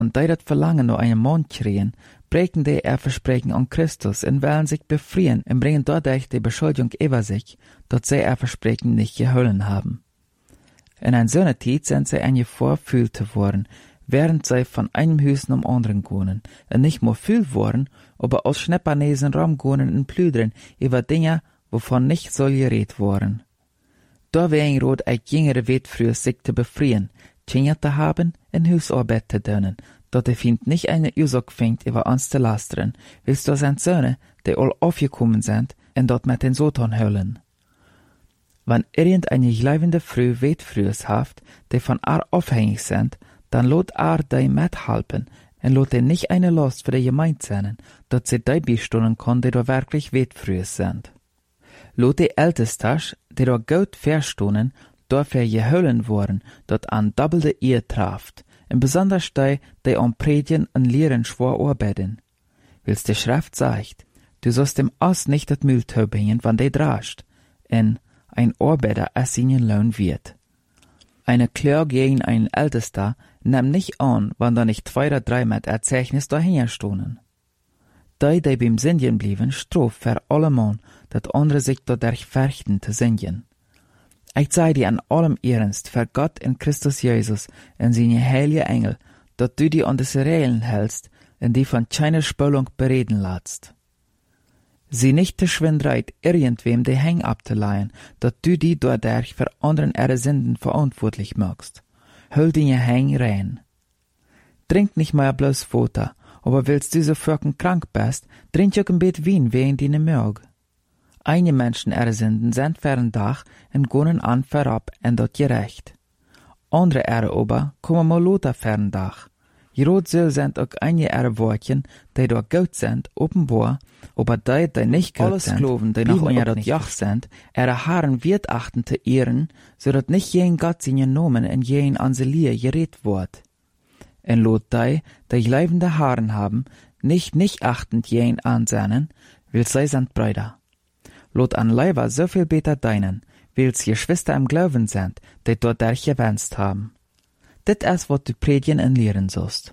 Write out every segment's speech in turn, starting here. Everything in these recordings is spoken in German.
und die dat Verlangen nach einem Mann kriegen, breken die Versprechen an Christus und wollen sich befreien und bringen dadurch die Beschuldigung über sich, dass sie Versprechen nicht gehalten haben. In einer solchen Zeit sind sie vorgefühlt worden, während sie von einem Haus zum anderen gehen, und nicht nur viel worden, aber als Schneppanesen rumgehen und plüdern über Dinge, wovon nicht soll geredet worden. Da wäre rot ein jüngere Wet früher sich zu befreien, Kinder zu haben und Hausarbeit zu tun, dat Find nicht eine Ursache fängt, über uns zu lastern, willst du sind Söhne, die all aufgekommen sind, und dort mit den Sotan höllen. Wenn irgendeine gleivende Frau Wet frühs haft, die von abhängig sind, dann lot die mithelfen, und lot nicht eine Last für die Gemeinde sein, dass sie die bestunden kann, die da wirklich Wet frühs sind. Lot die Ältestas, die da gut verstunden, dafür gehüllen worden, dat an doppelte Ehe traft, und besonders die an Predigen und Lehren schwor arbeiten. Willst die Schrift sagt, du sollst dem Ass nicht das Müll bringen, wann die drascht, und ein Arbeiter als seinen Lohn wird. Eine Klage gegen einen Ältester nimmt nicht an, wann da nicht 2 oder 3 mit Erzeichnis dahinter stohnen. Die beim Singen blieben, straft für alle Mann, dat andere sich dadurch fürchten zu singen. Ich sei dir an allem Ernst, für Gott in Christus Jesus und seine heilige Engel, dat du die an des Regeln hältst und die von keiner Spülung bereden lässt. Sie nicht der Schwindreit, irgendwem die Häng abzuleihen, dat du die dadurch für anderen ihre Sünden verantwortlich machst. Hüll deine Häng rein. Trink nicht mehr bloß Futter, aber willst du so fürken krank bist, trink auch ein Bett Wein wegen deine Mög. Einige Menschen ihre Sünden sind für ein Dach und gehen an vorab und dort gerecht. Andere ihre aber kommen mal lauter für ein Dach. Gerot so sind auch einige ihre Wortchen, die dort gut sind, offenbar, aber die nicht gut sind, Skloven, die noch unter dort Jach sind, ihre Haaren wird achten zu ehren, so dass nicht jeden Gott seinen Namen in jeden Anselie geredet wird. Und lot die leibende Haaren haben, nicht achtend jeden ansehnen, will sie sind Brüder. Lot an Leiber so viel beter deinen, will's Geschwister im Glauben sind, die dort gewünscht haben. Dit ist, was du predigen und lehren sollst.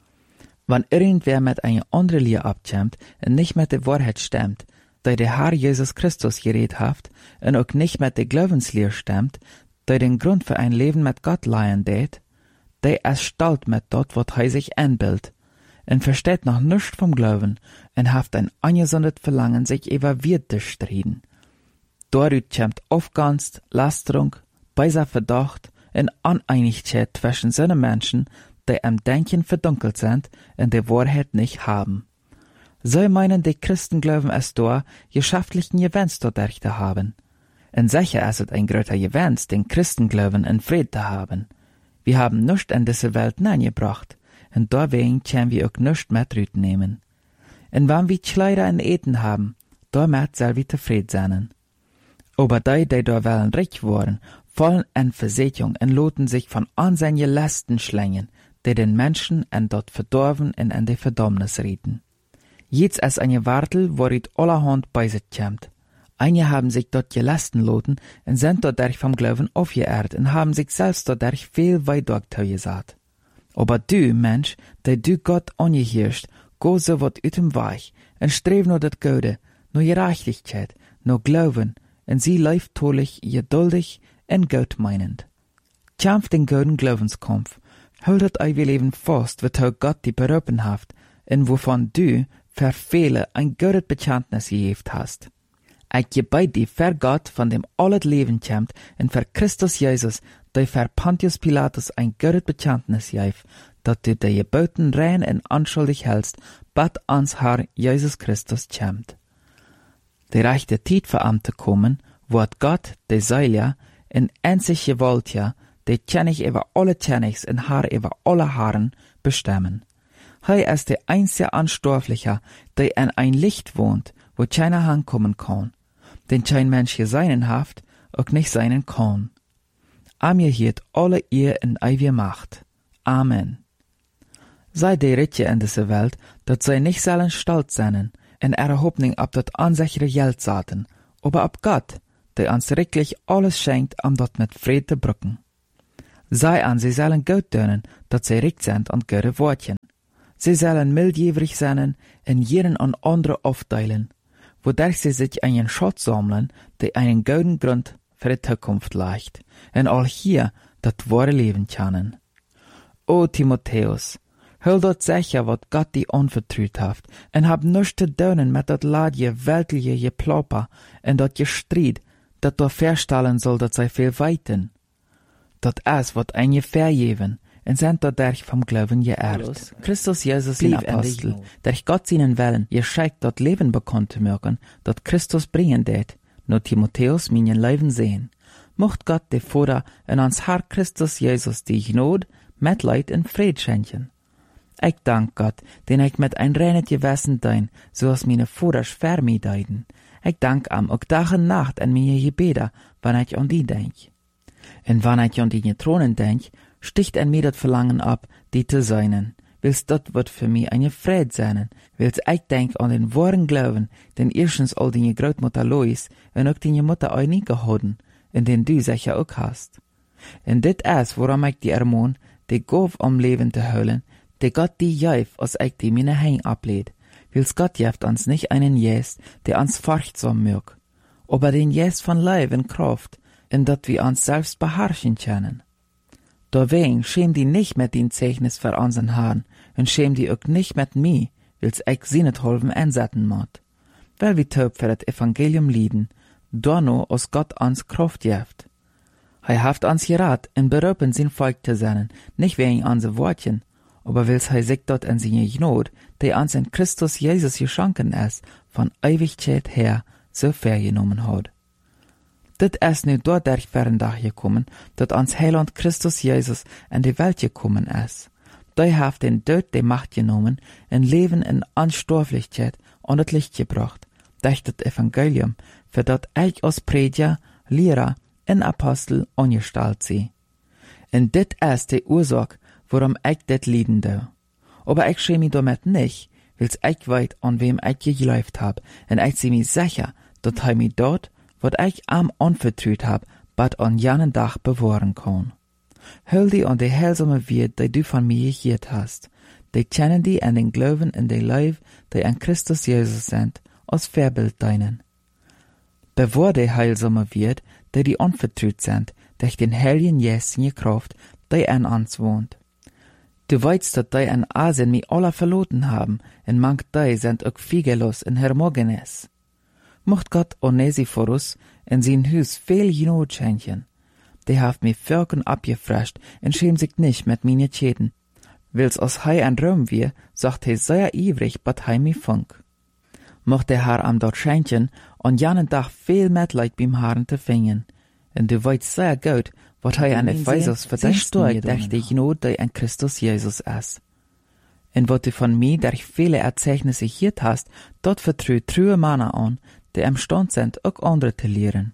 Wenn irgendwer mit einer anderen Lehre abkommt und nicht mit der Wahrheit stimmt, die der Herr Jesus Christus geredet hat, und auch nicht mit der Glaubenslehre stimmt, die den Grund für ein Leben mit Gott leihen tät, die ist stolz mit dort, was er sich einbildet, und versteht noch nichts vom Glauben und hat ein ungesundes Verlangen, sich über Wirt zu streiten. Dadurch kommt Aufganst, Lasterung, beiser Verdacht und Uneinigkeit zwischen seinen Menschen, die am Denken verdunkelt sind und die Wahrheit nicht haben. Sie meinen, die Christen glauben es da, geschäftlichen Gewinst dadurch zu haben. Und sicher ist es ein größer Gewinst, den Christen glauben, in Frieden zu haben. Wir haben nichts in diese Welt hineingebracht, und deswegen können wir auch nichts mit nehmen. Und wenn wir Kleider und Eten haben, damit soll wir zufrieden sein. Aber die da wollen reich worden, fallen in Versicherung und loten sich von ansehnlichen Lasten schlängen, die den Menschen in dort verdorben und in die Verdammnis rieten. Jetzt ist eine Wartel, worit allerhand bei sich kommt. Einige haben sich dort gelasten loten und sind dadurch vom Glauben aufgeehrt und haben sich selbst dadurch viel weit durchgesagt. Aber du, Mensch, der du Gott angehörst, go so wat ut dem Weich und streb nur das Gute, nur Gerechtigkeit, nur Glauben, und sie läuft tolich, geduldig und gut meinend. Kämpf den guten Glaubenskampf, haltet euer Leben fast, wat Gott die berufen haft, und wovon du für viele ein gutes Bekenntnis gegeben hast. Ich gebeut die für Gott, von dem alles Leben kommt, und für Christus Jesus, der für Pontius Pilatus ein gutes Bekenntnis gegeben, dass du die Geboten rein und anschuldig hältst, bis ans Herr Jesus Christus kommt. Die rechte Zeit für Amte kommen, wird Gott, der Säule, in einzig gewollt ja, der König über alle Königs und Herr über alle Herren bestimmen. Er ist der einzige Unsterbliche, der in ein Licht wohnt, wo keiner hinkommen kann, den kein Mensch seinen haft, auch nicht seinen kann. Mir hielt alle ihr in ewige Macht. Amen. Sei die Ritje in dieser Welt, dat sei nicht sollen stolz sein, in ihrer Hoffnung ab dat unsichere Geld saten, aber ab Gott, der uns wirklich alles schenkt, dort mit Friede zu brücken. Sei an, sie sollen gut tun, dat sie richt sind an gute Wortchen. Sie sollen mildjävrig sein en jeden an andere aufteilen, wodurch sie sich einen Schatz sammeln, der einen guten Grund für die Zukunft legt, en all hier das wahre Leben kennen. O Timotheus, hul dort sicher, wat Gott die anvertraut hat, en hab nichts zu tun mit dat ladje weltliche Geplapper en dat Gestreit, dat du verstellen soll, dat sei viel weiten. Dat es wat ein verjeven, en sind dadurch vom Glauben geehrt. Christus Jesus den Apostel, durch Gott seinen Willen, ihr scheikt dat Leben bekannt zu mögen, dat Christus bringen det, nur Timotheus meinen Leben sehen. Mocht Gott de Vater en ans Herr Christus Jesus die Gnade, Mitleid en Fried schenken. Ich dank Gott, den ich mit ein reines Gewissen dein, so als meine Vater schwer mir deiden. Ich dank am auch Tag und Nacht an meine Gebete, wann ich an die denk. Und wann ich an die Thronen denk, sticht an mir das Verlangen ab, die zu seinen. Willst dat wird für mich eine Fried sein, willst ich denk an den wahren Glauben, den erstens all die Großmutter Lois und auch die Mutter Eunike hadden, in den du sicher auch hast. Und dit ist, worum ich die ermahn, die Gauf am Leben zu holen, die Gott die jäf, als ich die meine Hein ablehd. Willst Gott jäft uns nicht einen Jes, der uns furchtsam mög, aber den Jes von Leib und Kraft, in dat wir uns selbst beherrschen können. Deswegen schäm die nicht mit den Zeichnis für unseren Herrn, und schäm die auch nicht mit mir, willst ich sie nicht helfen einsetzen mod. Weil wir taub für das Evangelium lieden, donno aus Gott uns Kraft jäft. Haft uns gerat, in berufen sein Volk zu sein, nicht wegen unser Wortchen, aber wills sich dort in seine Gnade, die uns in Christus Jesus geschenken ist, von Ewigkeit her so vergenommen hat. Dit ist nu dadurch Dach gekommen, dat uns Heiland Christus Jesus in die Welt gekommen ist. Der hat den Tod die Macht genommen, ein Leben in Unsterblichkeit und das Licht gebracht, durch das Evangelium, für dat ich als Prediger, Lehrer und Apostel angestellt sie. Und dit ist die Ursache, warum ich dit lieden do. Aber ich schäme mich damit nicht, weil's ich weit an wem ich geglaubt hab, und ich seh mich sicher, dat mich dort, wat ich am anvertraut hab, bad an janen Dach bewahren kann. Hol die an die heilsame Wirt, die du von mir gehört hast. Die kennen die an den Glauben in die Leib, die an Christus Jesus sind, als Vorbild deinen. Bewahr die heilsame Wirt, die anvertraut sind, durch den heiligen Jesu Kraft, die an uns wohnt. Du weißt, dass die an Asien mich alle verloren haben, und manch die sind auch fiegelos in Hermogenes. Mocht Gott Onesiphorus in sein Hus viel Gnade schenken. Die haft mir Völkern abgefrescht und schämt sich nicht mit meine Schäden. Wills aus Hei an Rom wir, sagt he sehr ivrig, bat hei mi funk. Mocht der Herr am dort schenken und janen Tag viel Mitleid beim Herrn zu fingen. Und du weißt sehr gut, wat hei an Ephesus verdient durch die Gnade, die an Christus Jesus ist. Und wat du von mir durch viele Erzeugnisse hier hast, dort vertraut true Männer an, die imstand sind, auch andere zu lehren.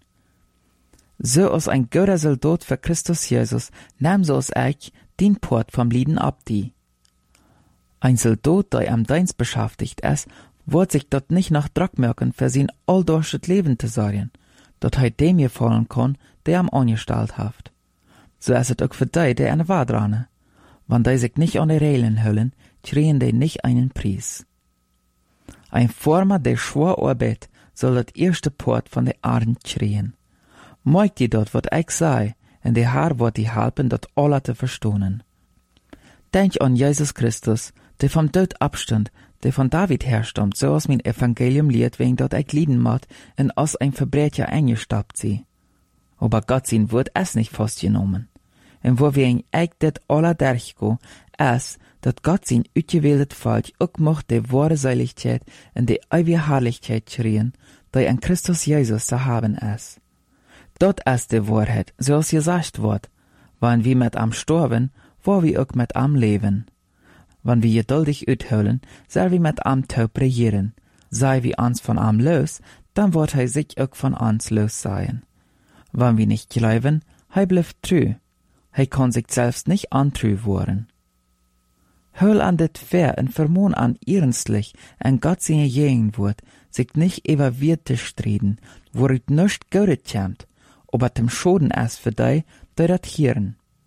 So als ein guter Soldat für Christus Jesus, nahm so als ich den Port vom Lieden ab die. Ein Soldat, der am Dienst beschäftigt ist, wird sich dort nicht nach Druck merken, für sein alldurches Leben zu sorgen, dort er dem gefallen kann, der am angestellt hat. So ist es auch für die, die eine Wahl dran. Wenn die sich nicht an die Regeln hüllen, kriegen die nicht einen Preis. Ein Former, der schwer arbeitet, soll das erste Port von der Erde kriegen. Mag die dort, wat ich sei, und der Herr wird die helfen, dat alle zu verstohnen. Denk an Jesus Christus, der vom Tod abstand, der von David herstammt, so als mein Evangelium lehrt, wegen dort ich lieden mat, und als ein Verbrecher eingestappt sie. Aber Gott sein Wort ist nicht festgenommen. Und wo wir in ich det alle durchgehen, ist, dat Gott sein utgewähltes Volk auch mocht die wahre Seiligkeit und die ewige Herrlichkeit schreien, die an Christus Jesus zu haben ist. Dort ist die Wahrheit, so als gesagt wird, wenn wir mit am sterben, wo wir auch mit am leben. Wenn wir geduldig uithölen, soll wir mit am taub regieren. Sei wir uns von am los, dann wird er sich auch von uns los sein. Wenn wir nicht glauben, er bleibt treu. Er kann sich selbst nicht antreu worden. Hol an det fair und vermohn an ernstlich, en Gott seine Gegenwart, sich nicht über Wirt zu streden, wo es nicht Gutes kommt, aber dem Schoden ist für die dat hören.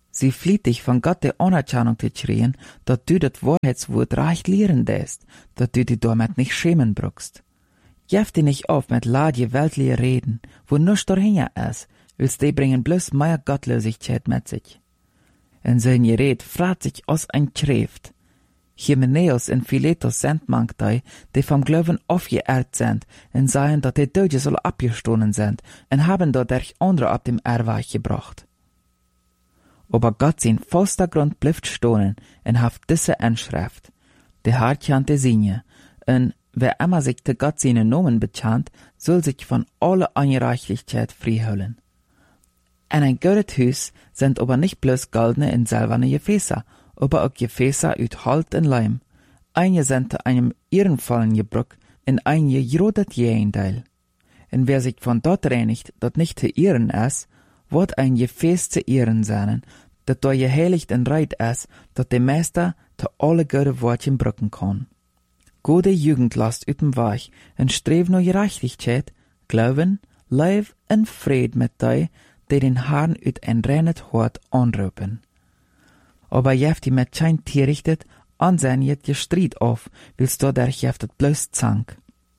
Sie flieht dich von Gott der Anerkennung zu kriegen, dass du das Wahrheitswort recht lehren lässt, dass du dich damit nicht schämen brauchst. Jef dich nicht auf mit ladje weltliche Reden, wo nichts dahinter ist, willst die bringen bloß mehr Gottlosigkeit mit sich. In sein Gerät fragt sich aus ein Schrift. Hymenäus und Philetus sind manchmal, die vom Glauben aufgeehrt sind, und sagen, dass die Deutsche soll abgestohlen sind, und haben dadurch andere auf dem Erweich gebracht. Aber Gott sein vollster Grund bleibt stohlen, und hat diese Inschrift. Die Hartjante Sinje, und wer immer sich zu Gott seine Nomen bekannt, soll sich von aller Ungerechtigkeit freiholen. In ein gutes Haus sind aber nicht bloß goldene und silberne Gefäße, aber auch Gefäße aus Holz und Leim. Einige sind zu einem ehrenvollen Gebrauch, und einige gerodet Gegenteil. Und wer sich von dort reinigt, dort nicht zu ehren ist, wird ein Gefäß zu ehren sein, das da geheiligt und reit ist, dat der Meister zu alle gute Wortchen brücken kann. Gute Jugend lasst üben weich, und strebt nur Gerechtigkeit, Glauben, Leib und Fried mit die den Herrn ut ein reines Hort anrufen. Aber jeft die mit kein Tier richtet, ansehen jet gestriet auf, willst du der jeftet bloß Zank.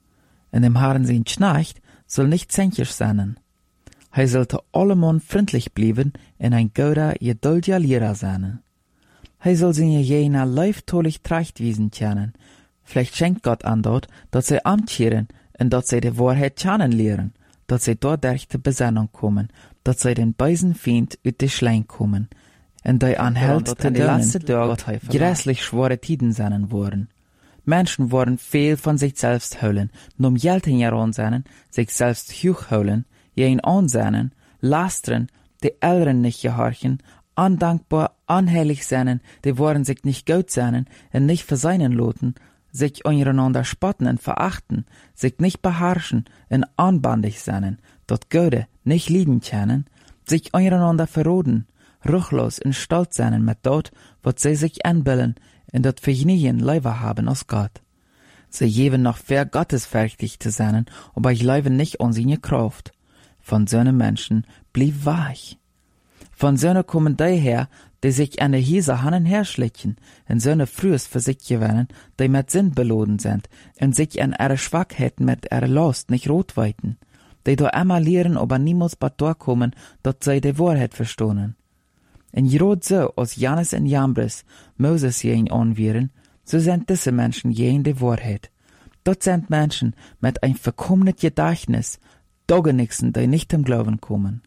In dem Herrn sein Schnarcht soll nicht zänkisch sein. Hij sollte allemann freundlich bleiben und ein guter, geduldiger Lehrer sein. Hij soll seine jener leiftolig Trachtwiesen kennen. Vielleicht schenkt Gott an dort, dass sie amtscheren und dass sie die Wahrheit kennenlernen, dass sie dort durch die Besinnung kommen, dass sie den bösen Feind ut die Schlein kommen, und die anhält zu denen, grässlich schwere Tiden sein worden. Menschen wollen viel von sich selbst holen, nur Geld heran sein, sich selbst hochholen, jeden ansehen, lastern, die Älteren nicht gehorchen, undankbar, unheilig sein, die wollen sich nicht gut sein und nicht verseinen loten, sich untereinander spotten und verachten, sich nicht beherrschen und anbandig sein, dort Gute nicht lieben können, sich untereinander verroden, ruchlos und stolz sein mit dort, was sie sich anbilden, und dort vergnügen Leiber haben aus Gott. Sie geben noch fair gottesfürchtig zu sein, aber ich lebe nicht an seine Kraft. Von solchen Menschen blieb weich. Von solchen kommen die her, die sich an der Hiese hannen herschlichen, und solche frühes für sich gewinnen, die mit Sinn beladen sind, und sich an ihre Schwachheiten mit ihrer Lust nicht rotweiten, die da immer lehren, aber niemals bei kommen, dort sie die Wahrheit verstohnen. Und gerade so, als Jannes und Jambres Moses jen anwieren, so sind diese Menschen jen die Wahrheit. Dort sind Menschen mit ein verkommenen Gedächtnis, Dogenixen, die nicht im Glauben kommen.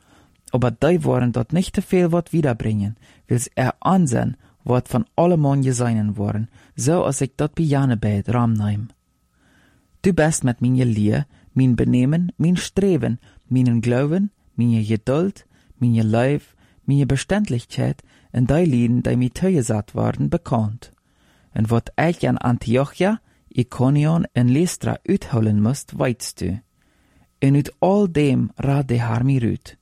Aber die wollen dort nicht zu viel Wort wiederbringen, wills ansehen, wat von allemann geseinen worden, so als ich dort bei Janebeit ramneim. Du bist mit meine Lehr, mein Benehmen, mein Streben, meinen Glauben, meine Geduld, meine Leib, meine Beständigkeit und die Lieden, die mir zugesagt worden, bekannt. Und wat ich an Antiochia, Iconion und Lystra uitholen musst, weißt du. Und uit all dem rat der Herr mir rüt.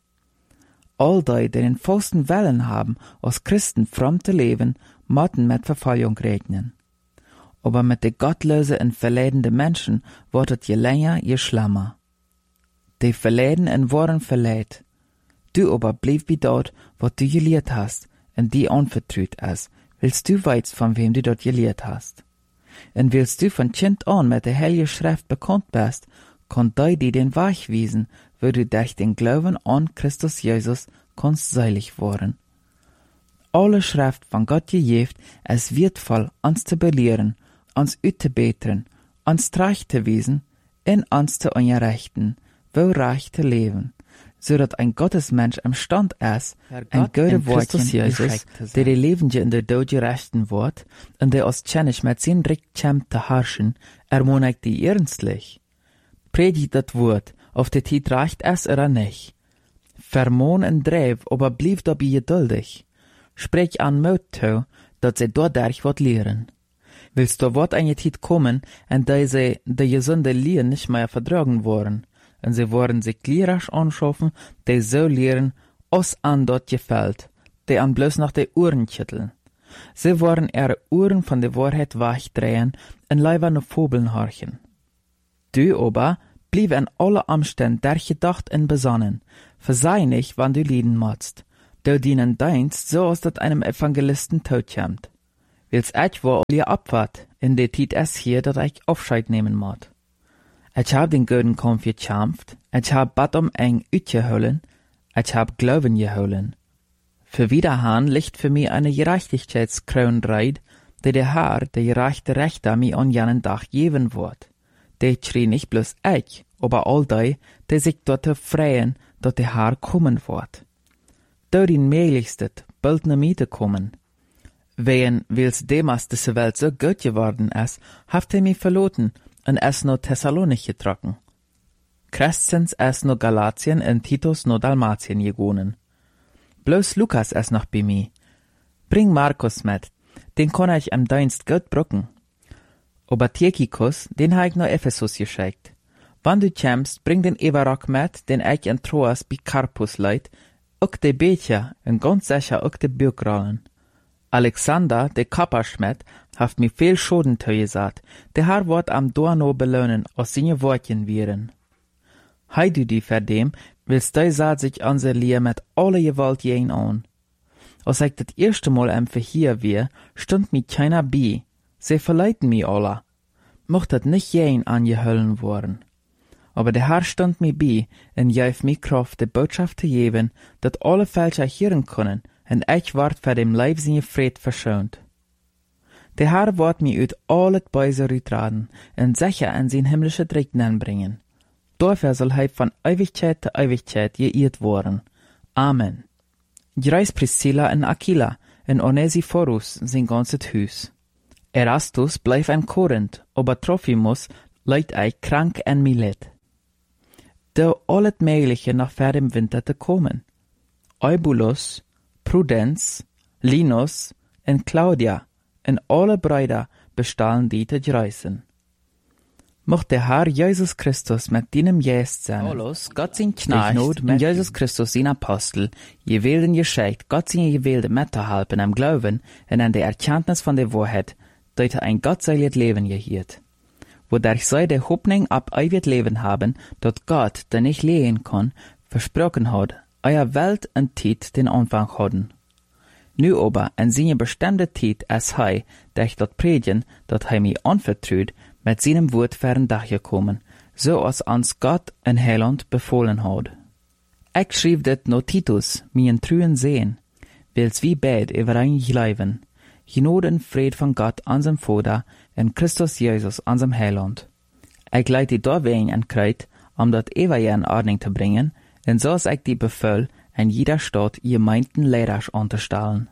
All die den vollsten Wellen haben, als Christen fromm zu leben, motten mit Verfallung rechnen. Aber mit de gottlose und verledende Menschen wird es je länger, je schlimmer. Die verleden und worden verleid. Du aber blieb wie dort, was du gelehrt hast, und die anvertraut ist, willst du weißt, von wem du dort gelehrt hast. Und willst du von Kind an mit der Heilige Schrift bekannt bist, kann die den Weg wiesen, wo du durch den Glauben an Christus Jesus kannst seilig worden. Alle Schrift von Gott gegeben, es wertvoll, uns zu belehren, uns auszubessern, uns recht zu wiesen, in uns zu unterrichten, wo recht zu leben, so dass ein Gottesmensch imstand ist, ein gute Wortchen Jesus, der die Lebende in der Tod rechten wird, und der aus Tschenisch mit sein Recht kämmt zu herrschen, ermutigt die ernstlich. Predigt das Wort, auf der Zeit reicht es oder nicht. Vermohn und dreif, aber blieb dabei geduldig. Sprech an Mut zu, dass sie dadurch wat lehren. Willst du wat eine Zeit kommen, in der sie die gesunde Lehre nicht mehr vertragen wollen, und sie wollen sich lehrerisch anschaffen, die so lehren, os an dort gefällt, die an bloß nach de Ohren schütteln. Sie wollen ihre Ohren von der Wahrheit wegdrehen und lieber nur Fabeln horchen. Du aber blieb in alle Umständen der gedacht und besonnen, versei nicht, wann du lieden magst. Du dienen Dienst, so als dat einem Evangelisten totjamt. Wils ich wo je abwart, in de Tiet es hier, dat ich Aufscheid nehmen mod. Ich hab den Göden Kampf gekämpft, ich hab Bad eng utgeholen, ich hab Glauben geholen. Für Wiederhahn liegt für mich eine Gerechtigkeitskroon reit, die der Herr, der gerechte Rechter, mir an jenen Tag geben wird. Die schrie nicht bloß ich, aber all die sich dort freuen, dat der Herr kommen wird. Dort in möglichstet, bald ne Miete kommen. Wen wils demas diese Welt so gut geworden ist, haft er mich verloten und es no Thessalonich getrocken. Crescens es no Galatien und Titus no Dalmatien gegonen. Bloß Lukas es noch bei mir. Bring Markus mit, den kann ich am Dienst gut brucken. Aber Tychicus, den ha ich no Ephesus geschickt. Wann du kämst, bring den Everock mit, den ich in Troas bei Carpus leit, auch de Becher und ganz sicher auch de Bürgrollen. Alexander, de Kapperschmidt, haft mir viel Schoden gesagt. Der Herr wird am Dorno belohnen, aus seine Wortchen wären. Hei du die verdem, willst du saat sich unser Lier mit alle Gewalt jen an. Als ich das erste Mal am Verhier wir, stund mi keiner bi. Sie verleiten mi alle. Mocht dat nicht jen angehöllen worden. Aber der Herr stund mi bi, und jäuf mi Kraft, de Botschaft zu geben, dat alle Fälscher hören können, und ich ward für dem Leib seine Fried verschont. Der Herr wird mi ut allet Böse rütraden, und sicher an sein himmlische Regnen bringen. Dafür soll er von Ewigkeit zu Ewigkeit geirrt worden. Amen. Greis Priscilla und Aquila, und Onesiphorus sein ganzes Hus. Erastus bleif in Korinth, aber Trophimus leid ich krank en Milet. Do allet Mögliche nach vor dem Winter zu kommen. Eubulus, Prudenz, Linus und Claudia und alle Brüder bestahlen die zu reisen. Mocht der Herr Jesus Christus mit deinem Geist sein. Paulus, Gott sein Knecht, mit Jesus Christus sein Apostel, gewählten geschickt, Gott sein gewählte mitzuhalten am Glauben und an der Erkenntnis von der Wahrheit, dass ein gottseiliges Leben gehielt. Wodurch sei der Hoffnung ab ewig Leben haben, dort Gott, der nicht lehen kann, versprochen hat, euer Welt und Zeit den Anfang hatten. Nu aber, in seine bestimmte Zeit, als hei, durch dort predigen, dort hei mich anvertraut, mit seinem Wort fern Dach gekommen, so als uns Gott ein Heiland befohlen hat. Ich schrieb det no Titus, mien trüen sehen, wils wie beid übereinig leiben, Genot und Fried von Gott, unserem Vater, und Christus Jesus, unserem Heiland. Ich leite die Dorwegen an Kreuz, dat Evangelie in Ordnung zu bringen, und so ich die Befehl, in jeder Stadt gemeinten Lehrer unterstellen.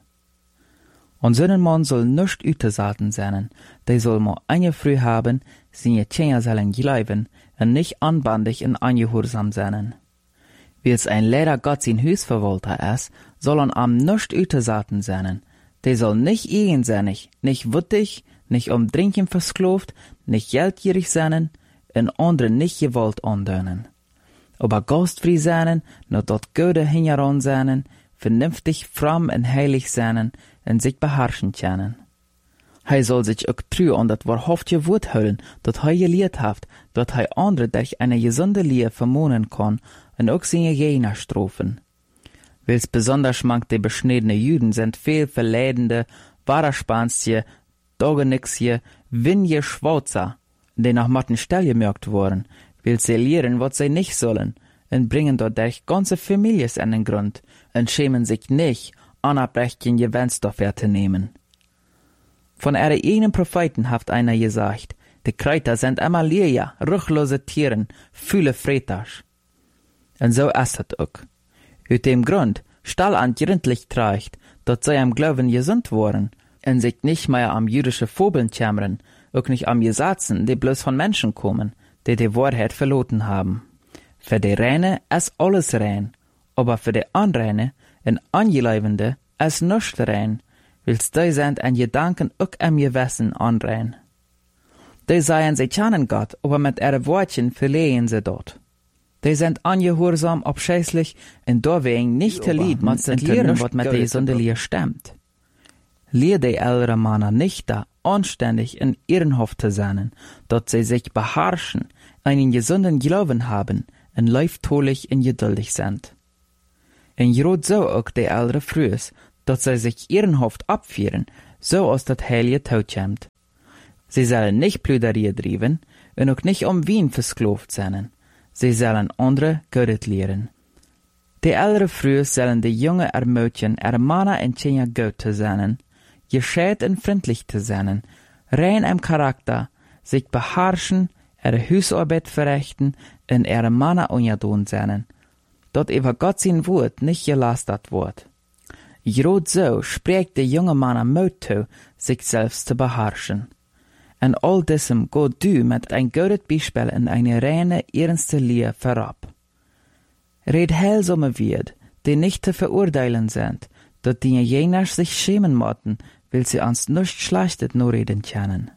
Und so ein Mann soll nicht ütesaten sein, der soll nur eine Früh haben, seine Kinder sollen glauben, und nicht anbandig und angehorsam sein. Wie es ein Lehrer Gott sein Hausverwalter ist, soll am nicht ütesaten sein. Der soll nicht eigensinnig, nicht wüttig, nicht Trinken versklavt, nicht geldgierig sein, und anderen nicht Gewalt andönen. Aber gastfrei sein, nur dort Gute hingeran sein, vernünftig, fromm und heilig sein, und sich beherrschen können. Hij soll sich auch treu an das wahrhaftige Wort halten, das hij gelehrt hat, dass hij andere durch eine gesunde Lehre vermohnen kann und auch seine Gegner strafen. Wils besonders mank die beschnittene Juden sind viel verleidende, Warerspanstje, Dogenixje, Winje Schwauzer, die nach matten Stell gemerkt worden, will sie lehren, was sie nicht sollen, und bringen dadurch ganze Families an den Grund, und schämen sich nicht, Anabrechen Gewinst dafür zu nehmen. Von ihrer eigenen Propheten hat einer gesagt, die Kräuter sind immer leer, ruchlose Tieren, fühle Freters. Und so ist es auch. Aus dem Grund, stall an gründlich trägt, dass sie am Glauben gesund worden, und sich nicht mehr am jüdische Fobeln kämmern, auch nicht am Gesetzen, die bloß von Menschen kommen, die Wahrheit verloren haben. Für die Reine ist alles rein, aber für die Unreine und Angeleibende ist nichts rein, wils die sind an Gedanken auch am Gewissen unrein. Die seien sie kennen Gott, aber mit ihren Wortchen verlehen sie dort. Die sind ungehorsam, abscheußlich, und deswegen nicht zu lieben, und lehren, was mit der Sünde Lehre stimmt. Lehr die ältere Männer nicht da, anständig und ehrenhaft zu sein, dass sie sich beherrschen, einen gesunden Glauben haben, und leiftohlig und geduldig sind. En groot zo ook de ältere frühs, dat zij zich ihren hoofd abvieren, so als dat heilige touwtjemt. Sie sollen nicht Plüderie driven, en ook nicht Wien verskloft zijn. Sie sollen andere Godet lehren. De ältere frühs sollen de junge ermutigen, Manna en tjenja Gott te zijn, gescheit en vriendlich te zijn, rein im Charakter, sich beherrschen, Huisarbeit verrichten en Manna onjadoen zijn, dat über Gott sein Wort nicht gelastet wordt. Groot so spricht de junge Mann Mut toe, sich selbst zu beherrschen. En all diesem geht du mit ein gutes Beispiel in eine reine, ernste Lehre vorab. Red heilsame wird, die nicht zu verurteilen sind, dat die jeners sich schämen mochten, weil sie ans nicht schlechtet nur reden können.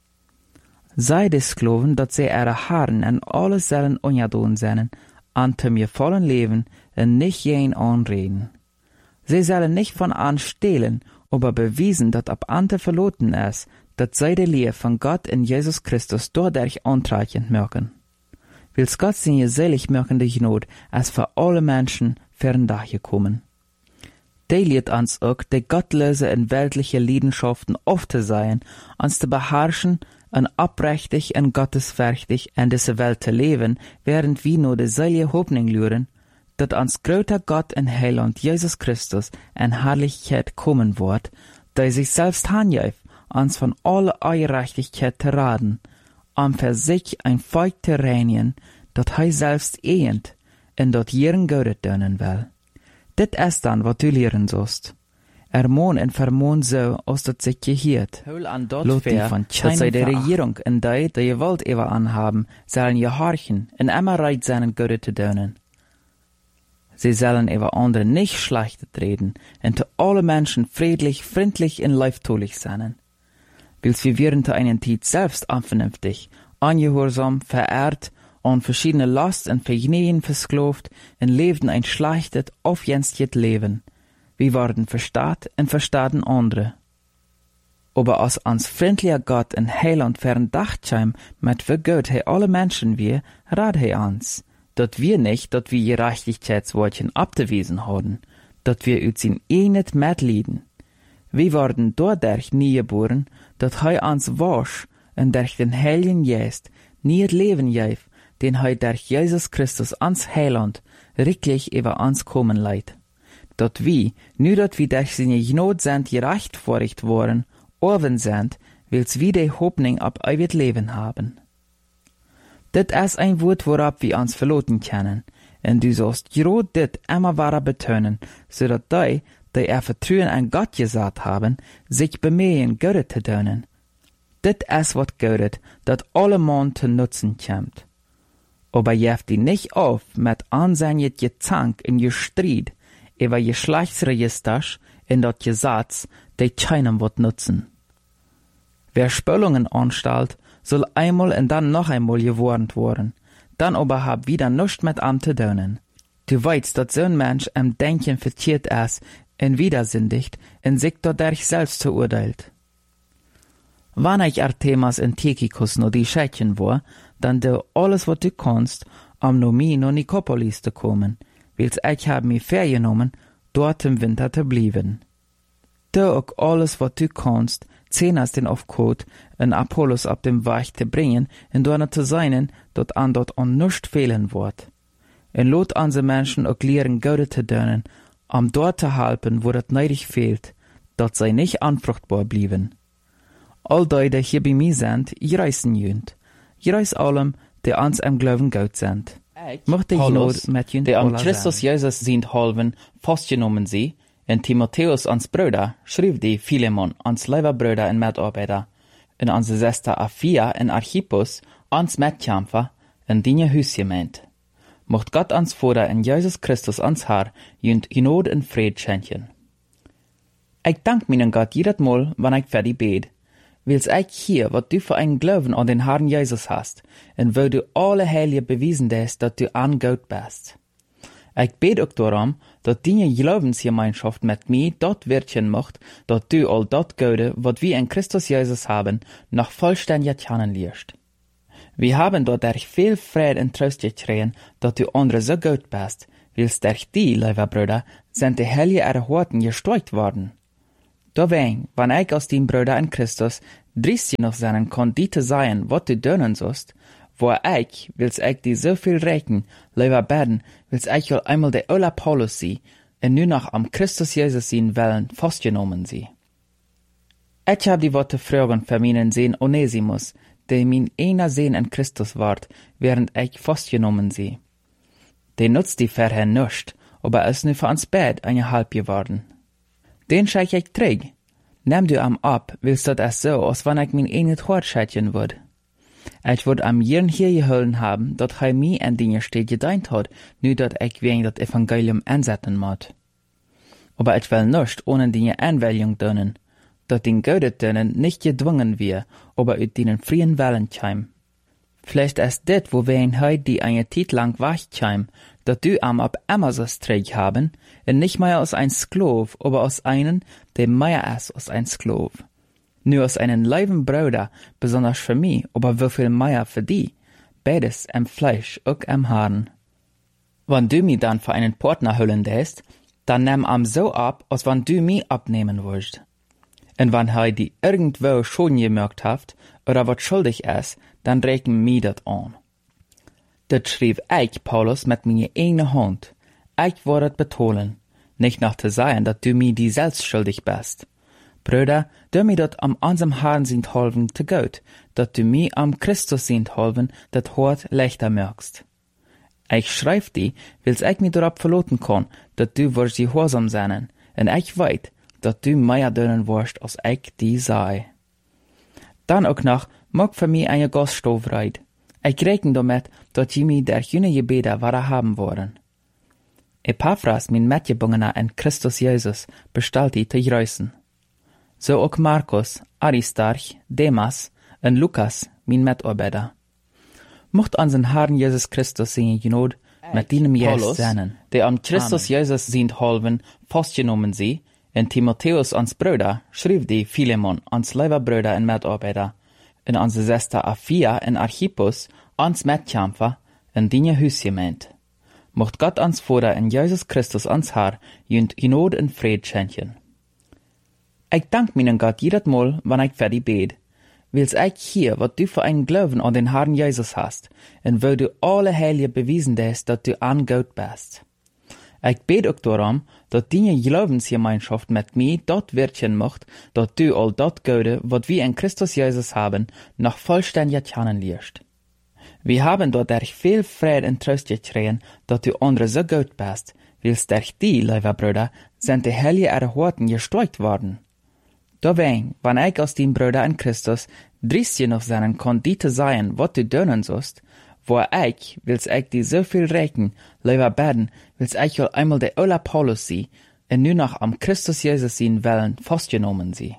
Sei des Skloven, dat sie ihre Herren en alles sollen onjadoen zijn, an zum ihr vollen Leben en nicht jen anreden. Sie sollen nicht von an stehlen, aber bewiesen, dat ab ante verloten ist, dat sei de Lehre von Gott in Jesus Christus dadurch antreichend mögen. Wils Gott seine selig mögende Gnade, als für alle Menschen fern gekommen. Die lehrt uns auch, die gottlose und weltliche Leidenschaften oft zu sein, uns zu beherrschen und oprechtig und gottesfürchtig in dieser Welt zu leben, während wir nur die selige Hoffnung lüren, dat uns großer Gott und Heiland Jesus Christus in Herrlichkeit kommen wird, der sich selbst handjäft, uns von aller Ungerechtigkeit zu raten, für sich ein Volk zu reinigen, dat hij selbst ehend en dat jeren Gott dönen will. Dit ist dann, wat du lehren sollst. Ermahn en vermohn so, als dat sich gehiert. Lot die von dat zij de Regierung in die Gewalt über anhaben, sollen gehorchen en immer reit seinen Gott zu dönen. Sie sollen über andere nicht schlecht reden, und zu alle Menschen friedlich, freundlich und leibtulich sein. Wils wir während einer Zeit selbst unvernünftig, ungehorsam, verehrt, an verschiedene Last und Vergnügen versklavt und lebten ein schlechtes, aufjenstet Leben. Wir wurden verstaat und verstaten andere. Aber als ans freundlicher Gott und Heiland verdachtscheim, mit wie Gott he alle Menschen wir, rat he uns, dat wir nicht, dat wir Gerechtigkeitswortchen abzuwiesen haben, dat wir uns in nicht mitleiden. Wir wurden dadurch nie geboren, dat he uns wasch und durch den Heiligen Geist nie das Leben gäf, den he durch Jesus Christus ans Heiland wirklich über uns kommen leidt. Dat wir, nur dat wir durch seine Gnade sind gerechtfertigt worden, oben sind, wils wir die Hoffnung ab ewig Leben haben. Dit ist ein Wort, worab wir uns verloten können, und du sollst gerade dit immer wahrer betonen, so dat die Vertrauen an Gott gesagt haben, sich bemühen, Gott zu tun. Dit ist wat Gott, dat alle Mann zu nutzen kommt. Aber jeft die nicht auf mit ansehnjet Gezank in Gestreit über Geschlechtsregisters in dat Gesetz, die keinem wat nutzen. Wer Spöllungen anstellt, soll einmal und dann noch einmal gewarnt worden, dann aber hab wieder nichts mit am zu tun. Du weißt, dass so ein Mensch im Denken verkehrt ist und widersündigt und sich dadurch selbst verurteilt. Wann ich Artemas und Tychicus noch die Schädchen war, dann du alles, was du kannst, no mi noch Nikopolis zu kommen, wils ich hab mir vergenommen, dort im Winter zu bleiben. Du auch alles, was du kannst, Zenas den Aufkot, en Apollos ab dem Weg zu bringen, und dort zu sein, dort an nicht fehlen wird. En lot anse Menschen auch lehren, Gott zu dienen, dort zu helfen, wo das neidig fehlt, dort sei nicht anfruchtbar blieben. All die hier bei mir sind, ich reißen jünd. Ich reiß allem, die ans am Glauben Gott sind. Mochte ich not mit jünd die an Christus Jesus sind halben, festgenommen sie, en Timotheus ans Brüder, schrieb die Philemon ans Leiberbrüder en Mitarbeiter, en anse Sester Aphia en Archippus ans Mitkämpfer en dinge Hüsgemeint. Mocht Gott ans Vater en Jesus Christus ans Herr jünd Gnade en Fried schenken. Ich dank meinen Gott jedes Mal, wenn ich für die bet, wils ich hier, wat du für einen Glauben an den Herrn Jesus hast, und wo du alle Heilige bewiesen hast, dass du an Gott bist. Ich bet auch darum, dass deine Glaubensgemeinschaft mit mir dort wirken macht, dass du all dort Gute, was wir in Christus Jesus haben, noch vollständig kennenlernst. Wir haben dadurch viel Friede und Trost gekriegt, dass du andere so gut bist, wils durch die, lieve Brüder, sind die Hellige erhorten gesteuert worden. Dawein, wann ich aus dem Brüder in Christus drist noch seinen kon die te sein, wat du dönen sost, wo ich, wils ich die so viel reken, lieve beden, wils ich will einmal der Ola Paulus sie, und nu noch am Christus Jesus sehen wollen, festgenommen sie. Ich hab die Worte fragen für meinen Sehn Onesimus, der mein einer Sehn in Christus ward, während ich festgenommen sie. Der nutzt die vorher nicht, aber ist nu für uns Bett eine halb geworden. Den scheich ich träg. Nimm du am ab, willst du das so, als wenn ich mein eigenes Hort scheitchen würd. Ich würd am Jirn hier geholfen haben, dat hij mir en Dinge steht gedeint hat, nu dat ich wegen das Evangelium ansetzen mod. Aber ich will nicht ohne Dinge Anwählung dönen, dat den Gödet dönen nicht gedwungen wir, aber ut denen frien Wellen chim. Vielleicht ist dit, wo wir in heut die eine Zeit lang wachchim, dat du am ab Amazos träg haben, und nicht mehr aus ein Sklav, aber aus einen, der mehr ist als ein Sklav. Nur aus einen leiben Bruder, besonders für mich, aber wieviel mehr für die, beides am Fleisch und am Haaren. Wenn du mich dann für einen Partner hüllen lässt, dann nimm am so ab, als wenn du mich abnehmen willst. Und wenn er die irgendwo schon gemerkt hat, oder was schuldig ist, dann rechnen mir das an. Das schrieb ich, Paulus, mit meiner eigenen Hand. Ich wollte betonen, nicht nach zu sagen, dass du mir die selbst schuldig bist. Brüder, du mir dat am unserem Herrn sind halven te gut, dat du mir am Christus sind halven, dat Hort leichter merkst. Ich schreib die, wils ich mir darauf verloten kann, dat du wirst gehorsam sein, und ich weit, dat du mehr dönen wirst, als ich die sei. Dann auch noch, mag für mich eine Gaststoffreit. Ich rechne damit, dat je mir der jüne Gebete wahre haben wollen. Epaphras, mein Mitgebungener in Christus Jesus, bestellt die te grüßen. So auch Markus, Aristarch, Demas und Lukas, mein Mitarbeiter. Mocht unseren Herrn Jesus Christus seine Gnade mit diesem Jesus sein, der an Christus Jesus sind halben, festgenommen sie, und Timotheus ans Brüder, schrieb die Philemon ans lieber Brüder und Mitarbeiter, und unsere Schwester Aphia und Archippus ans Mitkämpfer, in die Hüsgemeint. Mocht Gott ans Vater in Jesus Christus ans Herr, jünd Gnade und Fried schenken. Ich dank meinen Gott jedes Mal, wenn ich für die bet, wils ich hier, wat du für einen Glauben an den Herrn Jesus hast, und wo du alle Heilige bewiesen hast, dass du an Gott bist. Ich bet auch darum, dass deine Glaubensgemeinschaft mit mir dort wirken macht, dass du all dort Gute, wat wir in Christus Jesus haben, noch vollständig kennenlernst. Wir haben dort durch viel Frieden und Trost gekriegt, dass du andere so gut bist, wils durch die, liebe Brüder, sind die Heilige erhorten gesteuert worden. Dawein, wann ich aus dem Bruder in Christus drist noch seinen kon die te sein, wat du dönen sost, wo ich, wils ich die so viel rechnen, lieber beden, wils ich will einmal der Ola Paulus sie, und nu noch am Christus Jesus sehen wollen, festgenommen sie.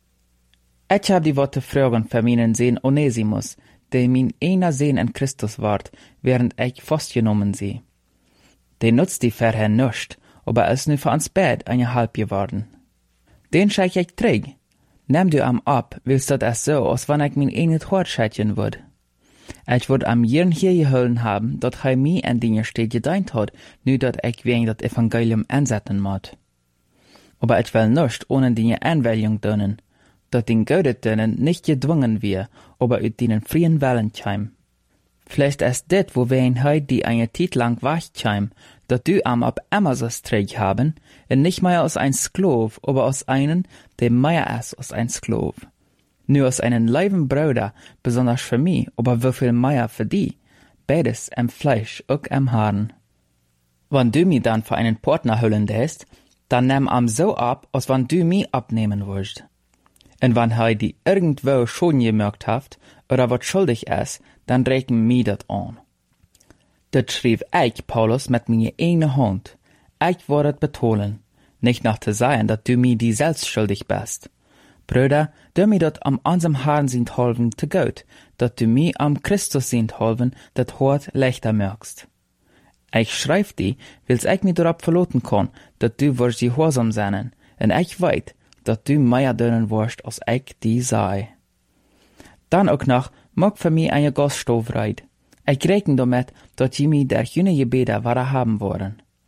Ich hab die Worte fragen für meinen Sehn Onesimus, der mein einer Sehn in Christus ward, während ich festgenommen sie. Der nutzt die vorher nicht, aber ist nu für uns Bett eine halb geworden. Den scheich ich träg. Nimm du am ab, willst du das so, als wenn ich mein eigenes Hort scheitchen würd. Ich würd am Jirn hier geholfen haben, dat hij mir en Dinge steht gedeint hat, nu dat ich wegen das Evangelium ansetzen mod. Aber ich will nicht ohne Dinge Anwählung dönen, dat den Gödet dönen nicht gedwungen wir, aber ut denen frien Wellen chim. Vielleicht ist dit, wo wir in heut die eine Zeit lang wachchim, dat du am ab Amazos träg haben, und nicht mehr aus ein Sklav, aber aus einen, der mehr ist als ein Sklav. Nur aus einen leiben Bruder, besonders für mich, aber wieviel mehr für die, beides am Fleisch und am Haaren. Wenn du mich dann für einen Partner hüllen lässt, dann nimm am so ab, als wenn du mich abnehmen willst. Und wenn er die irgendwo schon gemerkt hat, oder was schuldig ist, dann rechnen mir das an. Das schrieb ich, Paulus, mit meiner eigenen Hand. Ich wollte betonen, nicht nach zu sagen, dass du mir die selbst schuldig bist. Brüder, du mir dat am unserem Herrn sind halven te gut, dass du mir am Christus sind halven, dat Hort leichter merkst. Ich schreib die, wils ich mir darauf verloten kann, dass du wirst gehorsam sein, und ich weit, dass du mehr dönen wirst, als ich die sei. Dann auch noch, mag für mich eine Gaststoffreit. Ich rechne damit, dass je mir der jüne Gebete wahre haben wollen.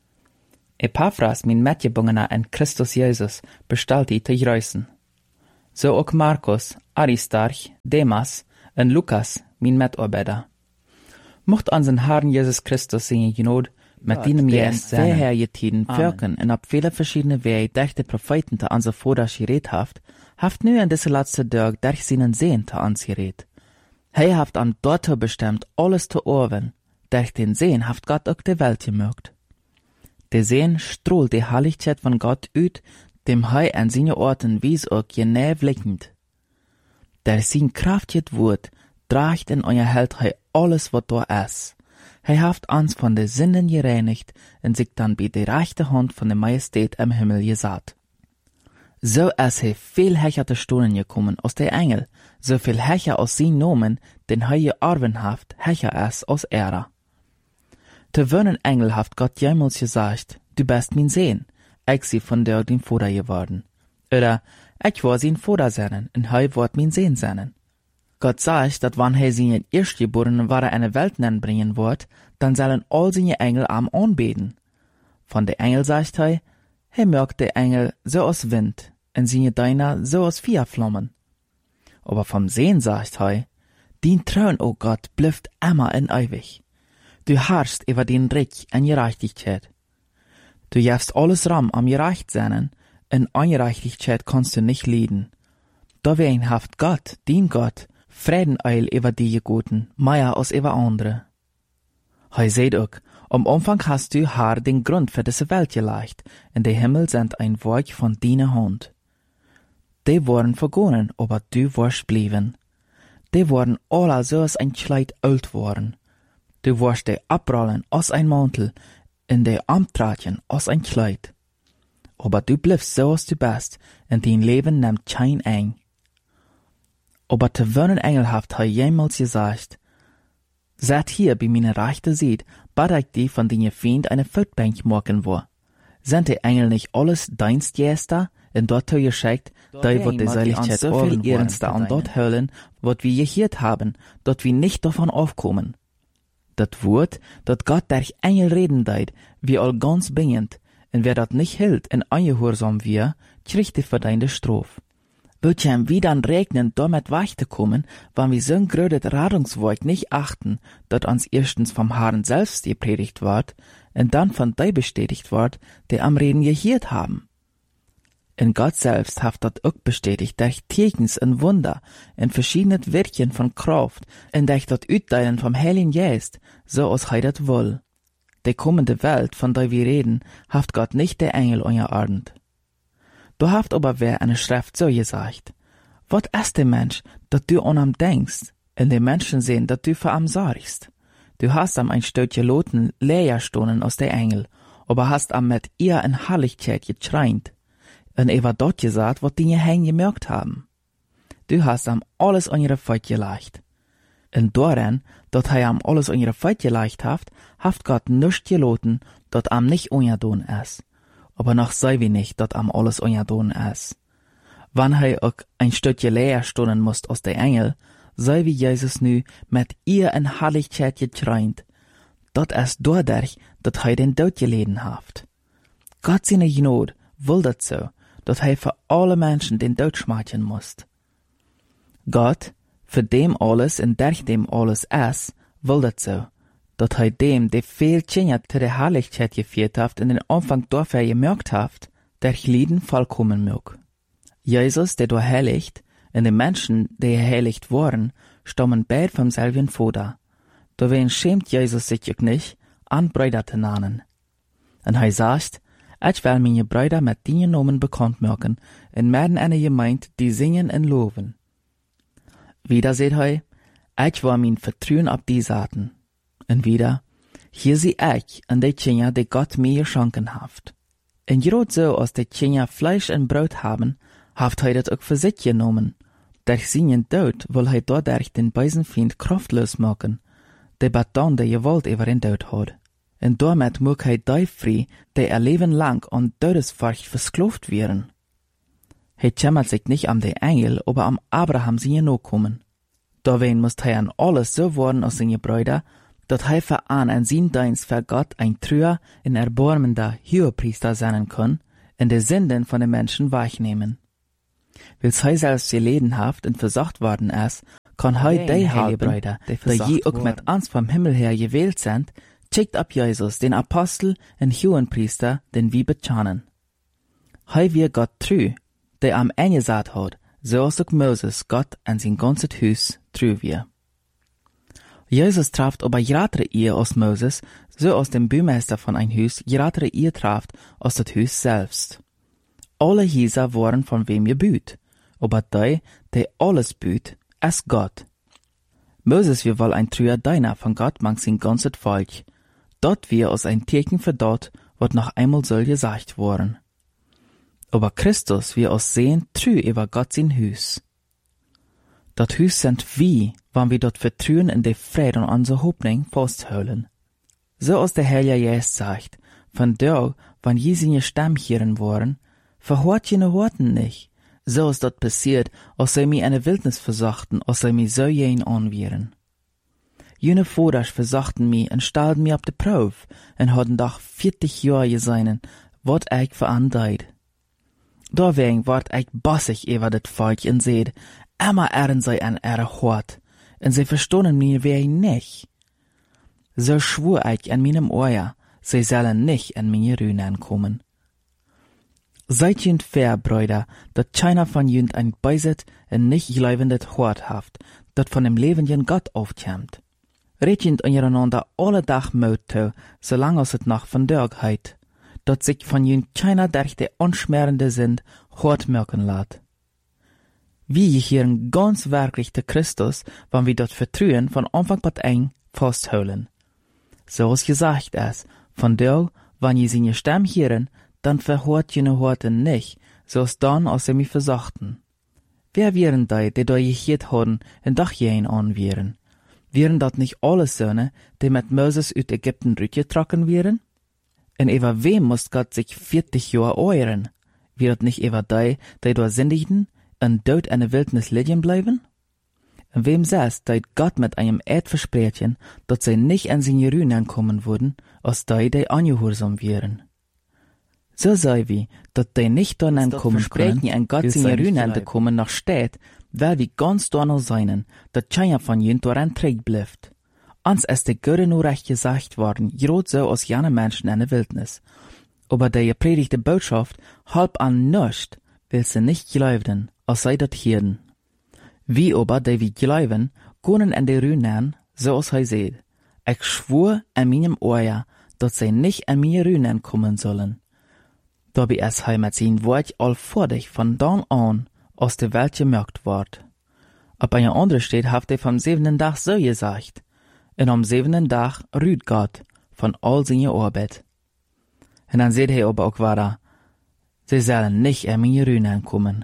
Epaphras, min metgebungener en Christus Jesus, bestalt die te juisen. Zo ook Markus, Aristarch, Demas en Lukas, min metarbeider. Mocht onze Herrn Jesus Christus zijn genood, met die juist verherrje tiden wirken en op viele verschiedene wegen durch de Propheten te onze Voders gereed haft nu in deze laatste dag durch seinen Sehen te ons gereed. Hij haft am dorto bestemmt alles te oorwen, durch den Sehen haft Gott ook de Welt gemögt. De Sehen strahlt die Herrlichkeit von Gott uit, dem hij an seine Orten wies ook je blickend. Der sein kraftig Wort draagt in euer Held hij alles wat door is. Hij haft ons von de Sünden gereinigt en zich dan bij de rechte Hand von de Majestät im Himmel gesaat. So is hij veel hecher te stonen gekommen als de Engel, so viel hecher als zijn Nomen, den hij gearven haft, hecher is als er. Te wönen Engel haft Gott jemals gesagt, du bist mein Sehen, ich sie von dir den Vater geworden. Oder, ich war sein Vater seinen, und hij wird mein Sehen seinen. Gott sagt, dat wann hij seinen Erstgeborenen ware eine Welt bringen wird, dann sollen all seine Engel am anbeten. Von der Engel sagt hij mögt der Engel so aus Wind, und seine Deiner so aus Feuerflammen. Aber vom Sehen sagt hij, din Thron, o Gott, blüfft immer in ewig. Du herrschst über den Recht en Gerechtigkeit. Du jefst alles ram am gerecht seinen, in Ungerechtigkeit kannst du nicht leiden. Dawein haft Gott, din Gott, Frieden eil über die Guten, mehr als über andere. Hij seht ook, am Anfang hast du haar den Grund für diese Welt gelegt, in der Himmel sind ein Werk von deiner Hand. Die waren vergonnen, aber du warst blieben. Die waren alle so als ein Kleid alt worden. Du warst die abrollen als ein Mantel, in die Amtratchen als ein Kleid. Aber du bliebst so als du bist, und dein Leben nimmt kein eng. Aber te wönen Engel haft hij jemals gesagt, seid hier bei meiner rechten Seite, bad ich die von deiner Feind eine Feldbank machen wo. Sind die Engel nicht alles Dienstjäster, in dort geschickt, da wird die Seligkeit so viel ernster an dort höllen, wat wir gehört haben, dort wir nicht davon aufkommen. Dat Wort, dat Gott durch Engel reden deit, wie all ganz bingend, und wer dat nicht hält in ungehorsam wir, kriegt die verdiente Strophe. Wird ja wie dann regnen, damit weichte kommen, wann wir so'n grödet Radungswerk nicht achten, dat uns erstens vom Herrn selbst gepredigt ward, und dann von die bestätigt ward, die am Reden gehört haben. In Gott selbst haft dat ook bestätigt durch Tekens und Wunder, in verschiedene Wirkchen von Kraft, und durch dat Uitteilen vom Heiligen Geist, so als hij dat will. Die kommende Welt, von der wir reden, haft Gott nicht der Engel unterordnet. Du haft aber wer eine Schrift so gesagt, wat ist der Mensch, dat du an am denkst, und die Menschen sehen, dat du für am sorgst. Du hast am ein Stückchen Loten Lehrstunden aus der Engel, aber hast am mit ihr in Herrlichkeit getreint, und war dort gesagt, wat die Hänge gemerkt haben. Du hast am alles an ihre Feut gelegt. Und daran, dat hij am alles an ihre Feut gelegt haft Gott nicht geloten, dat am nicht ungedon ist. Aber noch sei wie nicht, dat am alles ungedon ist. Wann hij auch ein Stückchen Lehrstunden musst aus der Engel, sei wie Jesus nu mit ihr in Herrlichkeit getreint. Dat ist dadurch, dat hij den Tod geleden haft. Gott seine Gnade will dat so, dat hij für alle Menschen den Tod schmeicheln muss. Gott, für dem alles und durch dem alles ist, will dat so, dat hij dem, der viel Tschinja zu der Herrlichkeit geführt haft, in den Anfang dafür gemerkt haft, der Lieden vollkommen mög. Jesus, der du heiligt, und die Menschen, die heiligt waren, stammen beid vom selben Vater. Dawein schämt Jesus sich auch nicht, an Brüder zu nennen. Und er sagt, ich will meine Brüder mit den Namen bekannt machen, und werden eine Gemeinde, die singen und loben. Wieder seht er, ich war mein Vertrauen auf die Saaten. Und wieder, hier sie ich und die Kinder, die Gott mir geschenken haft. Und gerade so, als die Kinder Fleisch und Brot haben, haft er das auch für sich genommen. Durch seinen Tod will er dadurch den bösen Feind kraftlos machen, der dann die Gewalt über den Tod hat. Und damit mag er die frei, die ihr Leben lang an Todesfurcht versklavt werden. Er kümmert sich nicht um die Engel, aber um Abraham seine Nachkommen. Dawein muss er an alles so worden als seine Brüder, dat hij veraan en zijn dienst voor Gott ein treuer en erbarmender Hohepriester sein kann, in de Sünden von den Menschen wegnehmen. Wils hij selbst geledenhaft en versacht worden is, kann hij die helpen, die je ook met ans vom Himmel her gewählt sind, checkt ab Jesus, den Apostel en Hohenpriester, den wir bekennen. Hij wir Gott treu, der am eingesagt hat, zoals ook Moses Gott en zijn ganzes Huis treu wir. Jesus traft aber gratere Ehe als Moses, so als dem Bürgermeister von ein Huis gratere Ehe traft als das Huis selbst. Alle Häuser waren von wem gebüht, aber der alles büht, ist Gott. Moses wir wohl ein treuer Diener von Gott mang sein ganzes Volk, dort wir als ein Teken für dort, wat noch einmal soll gesagt worden. Aber Christus wir als sehen treu über Gott sein Huis. Dat Huis sind wie, wann wir dort vertrauen in de Frieden und unsere Hoffnung festhalten. So als der Herr Jesus sagt, von da, wann je seine Stamm hören waren, verhört jene Worten nicht. So ist dort passiert, als sie mir eine Wildnis versachten, als sie mir so jen anwieren. Jene Voders versachten mir und stellten mir auf de Probe und hatten doch 40 Jahre geseinen, wat ich verandeit. Deswegen ward ich bossig über das Volk und seht, immer ehren sie an ihre Hort, und sie verstonden mir wie nicht. So schwur ich an meinem Ohr, sie sollen nicht an meine Rühnen kommen. Seid jünd fair, Brüder, dat keiner von jünd ein Beiset und nicht gleibendet Hort haft, dat von dem lebenden Gott aufkämmt. Red jünd untereinander alle Tag Mut zu, solange es noch von Dörg heit, dat sich von jünd keiner durch die unschmerende sind, Hort merken lässt. Wir hören ganz wirklich der Christus, wann wir dort vertrauen von Anfang bis Ende festhalten. So es gesagt ist, von da, wann ihr seine Stimme hören, dann verhört jene Worte nicht, so es dann, als sie mich versachten. Wer wären die da gehört haben, und doch jen anwären? Wären dat nicht alle Söhne, die mit Moses aus Ägypten rückgetragen wären? Und über wem muss Gott sich 40 Jahre euren? Wäret nicht über die da sündigten, und dort in der Wildnis liegen bleiben? Und wem saß, dass Gott mit einem Eid versprechen, dass sie nicht an seine Rühnen kommen würden, als die angehorsam wären? So sei wie, dass die nicht daran kommen können, an Gott seine Rühnen zu kommen, noch steht, weil wir ganz danach seinen, dass keiner von ihnen daran trägt bleibt. Uns ist die Göre nur recht gesagt worden, gerade so als jene Menschen in der Wildnis. Aber die gepredigte Botschaft halb an nichts, will sie nicht glauben, als sei dat Hirden. Wie aber, die wir glauben, können in die Rühnen, so als er seht. Ich schwur an meinem Ohr, dass sie nicht an meine Rühnen kommen sollen. Dabei ist er mit sein Wort allvordig von dann an aus der Welt gemerkt ward. Ab einer anderen steht, haft er vom 7. Tag so gesagt. Und am 7. Tag rüht Gott von all seiner Arbeit. Und dann seht er aber auch weiter, sie sollen nicht an meine Rühnen kommen.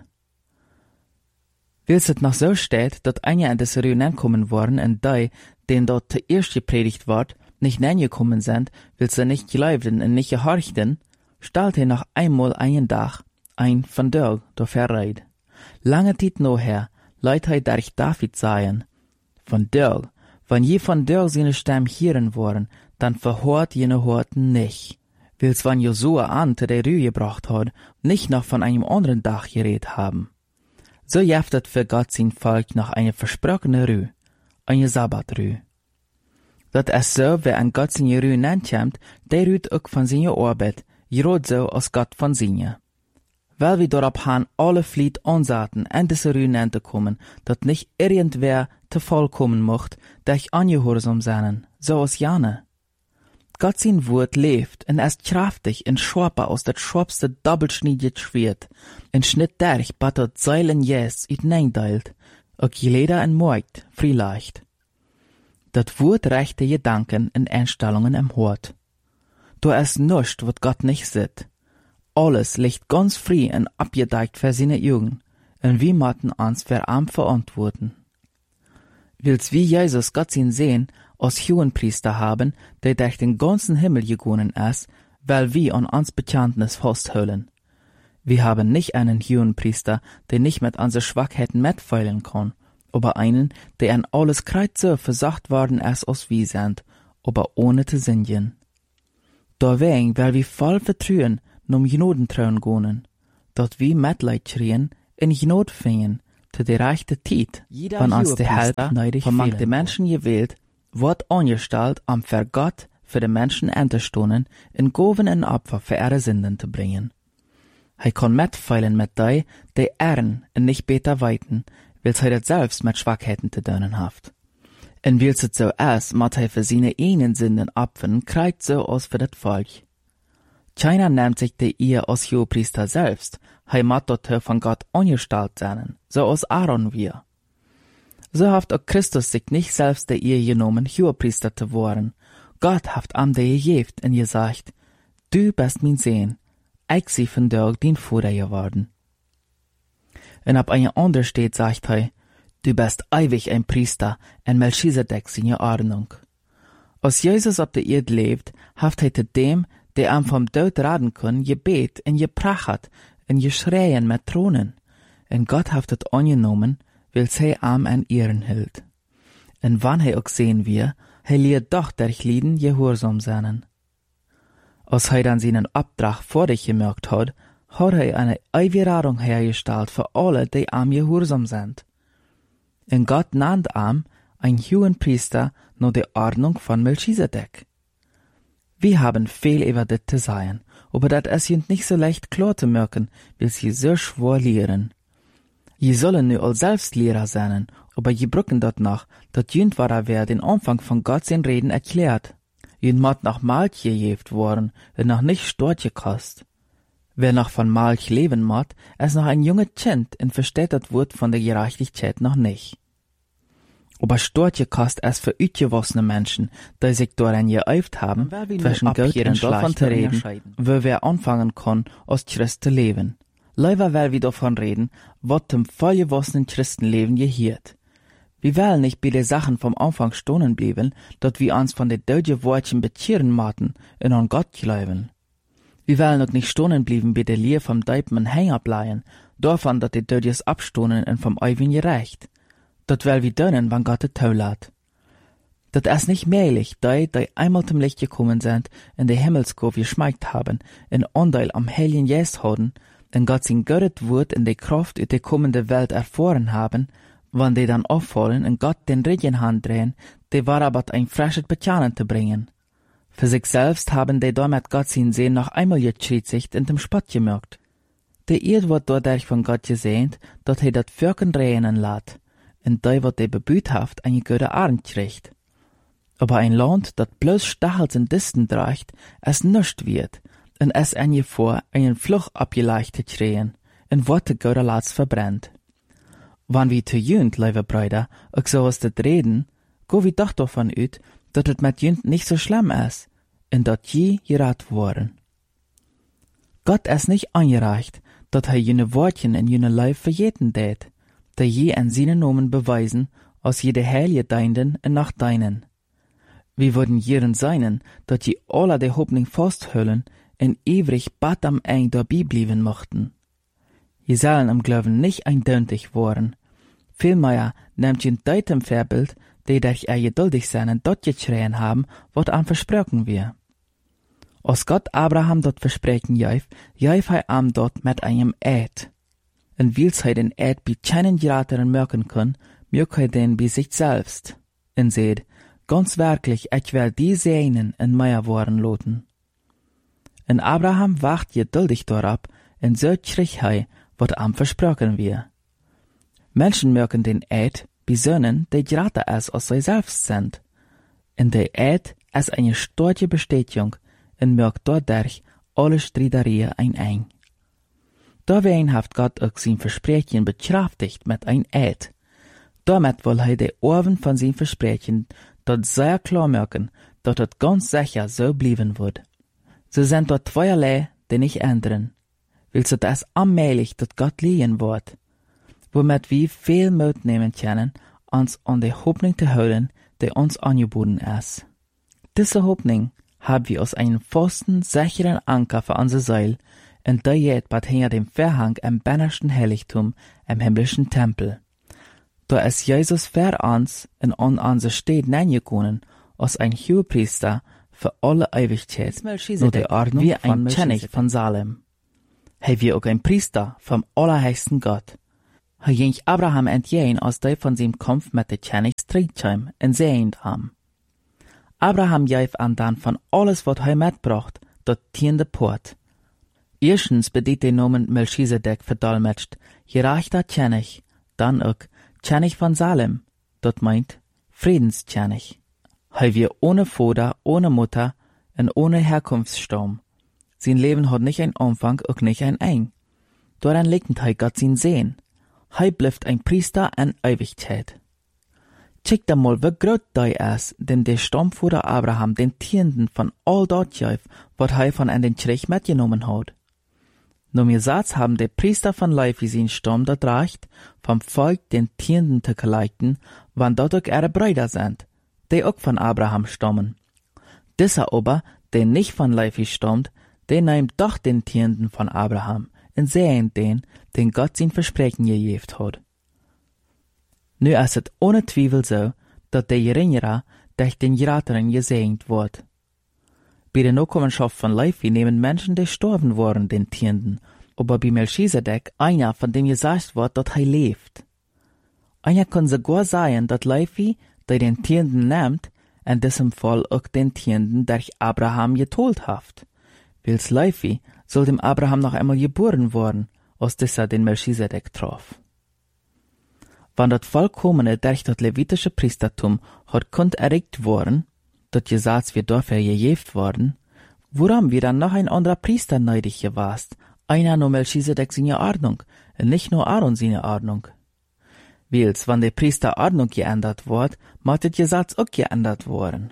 Wils es noch so steht, dass einer an diese Rühnen kommen worden und die, denen dort zuerst gepredigt ward, nicht gekommen sind, weil sie nicht glaubten und nicht gehorchten, stellt er noch einmal einen Tag ein von Dörg der Verreit. Lange Zeit nachher, leid er durch David sagen, von Dörg, wenn je von Dörg seine Stimme hören wollen, dann verhört jene Horten nicht. Wils wann Josua an zu der Rühe gebracht hat, nicht noch von einem anderen Tag geredet haben. So jaftet für Gott sein Volk noch eine versprochene Rühe, eine Sabbatrühe. Dat ist so, wer an Gott seine Rühe nennt, der rüht auch von seiner Arbeit, gerade so als Gott von seiner. Weil wir darauf haben, alle Flied ansaten, an diese Rühe zu kommen, dat nicht irgendwer zu vollkommen mocht, durch angehorsam sein, so als Jane. Gott sein Wort lebt und ist kraftig und scharper aus das scharfste doppelschneidige Schwert, und schnitt durch, bat dat Seilen jes uitneindeilt, auch jeder en Markt, vielleicht. Dat Wort rechte Gedanken und Einstellungen im Hort. Da ist nichts, wat Gott nicht sieht. Alles liegt ganz frei und abgedeckt für seine Augen, und wir müssen uns für arm verantworten. Wils wie Jesus Gott sein sehen, als Hohenpriester haben, der durch den ganzen Himmel gegangen ist, weil wir an uns Bekenntnis festhalten. Wir haben nicht einen Hohenpriester, der nicht mit unseren Schwachheiten mitfeilen kann, aber einen, der an alles Kreuz so versagt worden ist, als wir sind, aber ohne zu singen. Deswegen, weil wir voll Vertrauen nom Genoden trauen gehen, dort wir Mitleid schrien, in Genod fingen, zu der rechten Zeit, wann uns die Helfer von manch den Menschen gewählt, wird angestellt, um für Gott, für die Menschen einzustoßen, in Goven und Opfer für ihre Sünden zu bringen. Hij kann mitfeilen mit die Ehren und nicht besser weiten, weil hij das selbst mit Schwachheiten zu tun haft. Und weil es so ist, mat hij für seine eigenen Sünden opfern, kriegt so aus für das Volk. Keiner nimmt sich die Ehe als Hohepriester selbst, hij mat dort von Gott angestellt sein, so als Aaron wir. So haft auch Christus sich nicht selbst die Ehe genommen, Hohepriester zu werden. Gott haft am die gegeben und gesagt, du bist mein Sohn, ich sie von Tag dein Vater geworden. Und ab einer anderen steht, sagt er, du bist ewig ein Priester, en Melchisedek seine Ordnung. Als Jesus auf der Erde lebt, haft er zu dem, der am vom Tod raden kann, gebet und geprachat und geschreien mit Thronen. Und Gott haft es angenommen, weil sie am an Ehren hielt. Und wann er auch sehen wir, er liet doch durch Lieden gehorsam sein. Als er dann seinen Abtrag vor dich gemerkt hat er eine ewige Radung hergestellt für alle, die am gehorsam sind. Und Gott nannt am ein hohen Priester nach der Ordnung von Melchisedek. Wir haben viel über das zu sagen, aber das ist jünd nicht so leicht klar zu merken, weil sie so schwer lehren. Je sollen nu all selbst Lehrer sein, aber je brücken dort nach, dat jünd war wer den Anfang von Gott sein Reden erklärt. Jünd mat nach Malch gejeft worden, und noch nicht Stort gekost. Wer noch von Malch leben mat, ist noch ein junge Kind und versteht das Wort von der Gerechtigkeit noch nicht. Aber Stort gekost ist für utgewossene Menschen, die sich daran geäuft haben, zwischen Gott und davon zu reden, wo wer anfangen kann, als Christ zu leben. Leider will wir davon reden, was dem vollgewossenen Christenleben gehiert. Wir wollen nicht bei den Sachen vom Anfang stohnen bleiben, dort wir uns von den deutschen Wortchen bekehren maten und an Gott glauben. Wir wollen auch nicht stohnen bleiben bei der Lehre vom Deipen Hänger bleiben, davon, dass die Deutsches abstohnen und vom Eiwin gerecht. Dort will wir dönnen, wann Gott es zulässt. Das ist nicht möglich, die einmal zum Licht gekommen sind, in der Himmelskurve geschmeckt haben, in Anteil am Heiligen Geist haben, und Gott sein Göttet Wort in der Kraft in der kommende Welt erfahren haben, wann die dann auffallen und Gott den Regen handrehen, die war aber ein frisches Bekennen zu bringen. Für sich selbst haben die damit Gott sein Sehen noch einmal geschritzigt und dem Spott gemerkt. Die Erde wird dadurch von Gott gesehnt, dass er das Völken regnen lässt, und die wird die bebüthaft eine gute Arend kriegt. Aber ein Land, das bloß Stachels und Disten trägt, es nischt wird, und es en je vor, einen Fluch abgeleicht zu kriegen, und Worte gute Latz verbrennt. Wann wir zu jünd, liebe Brüder, auch so aus das reden, go wir doch davon ut, dass es mit jünd nicht so schlimm ist, und dat je gerat worden. Gott ist nicht angereicht, dass er jene Wortchen in jene Leib verjeten tät, die je an seinen Namen beweisen, aus jede Heilige deinden und nach deinen. Wir würden jeren seinen, dass je alle die Hoffnung festhüllen, und ewig bad am Eng dabei blieben mochten. Je sollen am Glauben nicht eindeutig worden. Vielmehr nehmt je deitem Vorbild, die durch geduldig sein und dort geschrien haben, wat an versprochen wir. Als Gott Abraham dort versprechen jäuf er am dort mit einem Eid. Und weil er den Eid bei keinen Gerateren merken kann, mögt er den bei sich selbst. Und seht, ganz wirklich, ich will die Seinen in mir worden loten. Und Abraham wacht geduldig darauf, und so kriegt er, wat am versprochen wir. Menschen mögen den Eid besönnen, die grater ist als sie selbst sind. Und der Eid ist eine starke Bestätigung und mögt dadurch alle Streitereien ein. Dawein hat Gott auch sein Versprechen bekraftigt mit ein Eid. Damit will er die Ohren von sein Versprechen dort sehr klar merken, dass es ganz sicher so bleiben wird. So sind dort zweierlei, die nicht ändern. Willst du das allmählich, dass Gott liegen wird, womit wir viel Mut nehmen können, uns an die Hoffnung zu halten, die uns angeboten ist. Diese Hoffnung haben wir aus einem festen, sicheren Anker für unsere Seele, und der geht bald hinter dem Vorhang im innersten Heiligtum, im himmlischen Tempel. Da ist Jesus für uns und an unsere Städte hineingegangen, als ein Hohepriester für alle Ewigkeit, nur die Ordnung wie ein König von Salem. Hij wie auch ein Priester vom allerhöchsten Gott. Hij ging Abraham entgegen, als die von seinem Kampf mit der König strijdscham en sehend ham. Abraham gaf an dann von alles, was hij mitbracht, dat tiende Port. Erstens bedient den Namen Melchisedek verdolmetscht, gerechter König, dann auch König von Salem, dat meint Friedenskönig. Hij wie ohne Vater, ohne Mutter und ohne Herkunftsstamm. Sein Leben hat nicht ein Anfang, auch nicht ein Ende. Daran liegt hij Gott sein Sehen. Hij bleibt ein Priester in Ewigkeit. Check da mal, wie groß dei ist, denn der Stammvater Abraham den Tienden von all dort gab, was hij von an den Krieg mitgenommen hat. Nur mir Satz haben die Priester von Levi sein Stamm dort reicht, vom Volk den Tienden zu geleiten, wann dort auch ihre Brüder sind, die auch von Abraham stammen. Dieser aber, der nicht von Levi stammt, der nimmt doch den Tienden von Abraham und sehen den Gott sein Versprechen gegeben hat. Nu ist es ohne Zweifel so, dass der Geringere durch den Gerateren gesegnet wird. Bei der Nachkommenschaft von Levi nehmen Menschen, die gestorben waren, den Tienden, aber bei Melchisedek einer, von dem gesagt wird, dass er lebt. Einer kann sogar sagen, dass Levi, der den Tienden nimmt, in diesem Fall auch den Tienden durch Abraham geteilt hat. Wils Levi soll dem Abraham noch einmal geboren worden, als dieser den Melchisedek traf. Wann das Vollkommene durch das levitische Priestertum hat kund erregt worden, das Gesetz wird dafür gegeben worden, woran wir dann noch ein anderer Priester neidig gewast, einer nur Melchisedek seine Ordnung, und nicht nur Aaron seine Ordnung. Wils, wann der Priester Ordnung geändert wird, muss das Gesetz auch geändert worden.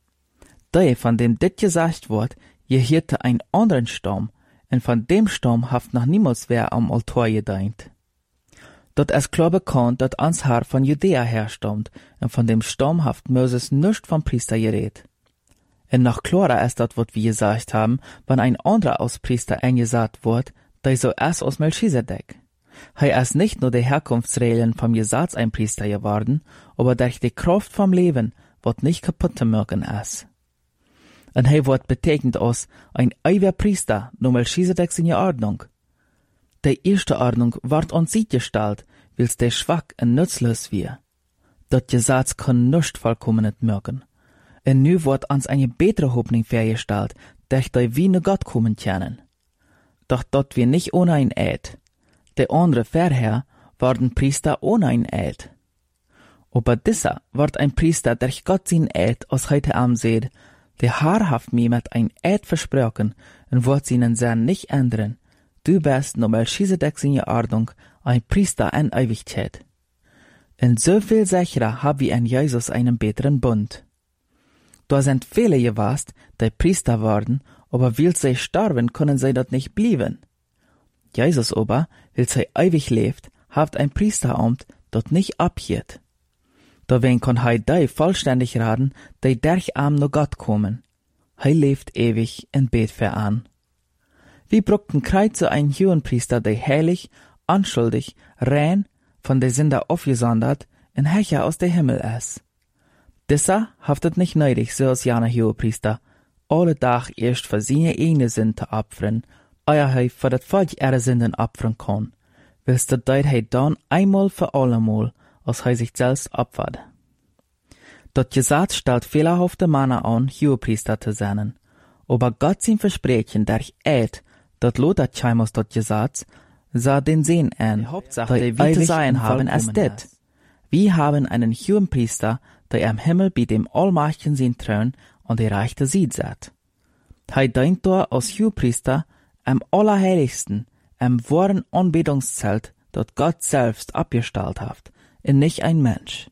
Der, von dem dit gesagt wird, gehörte ein anderen Stamm, und von dem Stamm haft noch niemals wer am Altar gedient. Dort ist klar bekannt, dass ans Haar von Judäa herstammt, und von dem Stamm haft Moses nicht vom Priester geredet. Und noch klarer ist das, was wir gesagt haben, wenn ein anderer als Priester eingesagt wird, der so ist als Melchisedek. Er ist nicht nur die Herkunftsregeln vom Gesetz ein Priester geworden, aber durch die Kraft vom Leben, was nicht kaputt zu machen ist. Und er wird betegnet als ein ewiger Priester, nur Melchisedek seine Ordnung. Die erste Ordnung wird uns nicht gestellt, weil's der schwach und nutzlos wir. Das Gesetz kann nicht vollkommen machen. Und nu wird uns eine bessere Hoffnung vorgestellt, durch die wir zu Gott kommen können. Doch dort wir nicht ohne ein Eid. Die andere vorher waren Priester ohne ein Eid. Aber dieser wird ein Priester durch Gott sein Eid, als heute Abend seht, der haarhaft mir mit ein Eid versprochen und wird seinen Sinn nicht ändern. Du bist nur Melchisedek seine Ordnung, ein Priester in Ewigkeit. Und so viel sicherer haben wir in Jesus einen besseren Bund. Da sind viele gewesen, die Priester waren, aber weil sie sterben, können sie dort nicht bleiben. Jesus aber, weil sie ewig lebt, hat ein Priesteramt, das nicht abgeht. Deswegen kann er die vollständig raten, die durch ihm nur Gott kommen. Er lebt ewig und bet für an. Wir brauchten Kreuz zu einem Hohenpriester, der heilig, unschuldig, rein, von der Sünder aufgesondert, und Herrscher aus dem Himmel ist. Dieser haftet nicht nötig, so als jener Hohenpriester, alle Tag erst für seine eigene Sünden zu opfern, euer er für das Volk ihre Sünden opfern kann, willst du dort er dann einmal für allemal, als er sich selbst opfert. Das Gesetz stellt fehlerhafte Männer an, Hohenpriester zu sein, aber Gott sein Versprechen durch Eid, dat lodet scheinbar das Gesetz, sah den Sinn an, die Hauptsache, die wir zu sein haben, ist dit. Wir haben einen Hohenpriester, der im Himmel bei dem Allmächtigen sein Thron an der rechten Seite sitzt. Er dient da als Hohenpriester am Allerheiligsten, am wahren Anbetungszelt, das Gott selbst abgestellt hat, und nicht ein Mensch.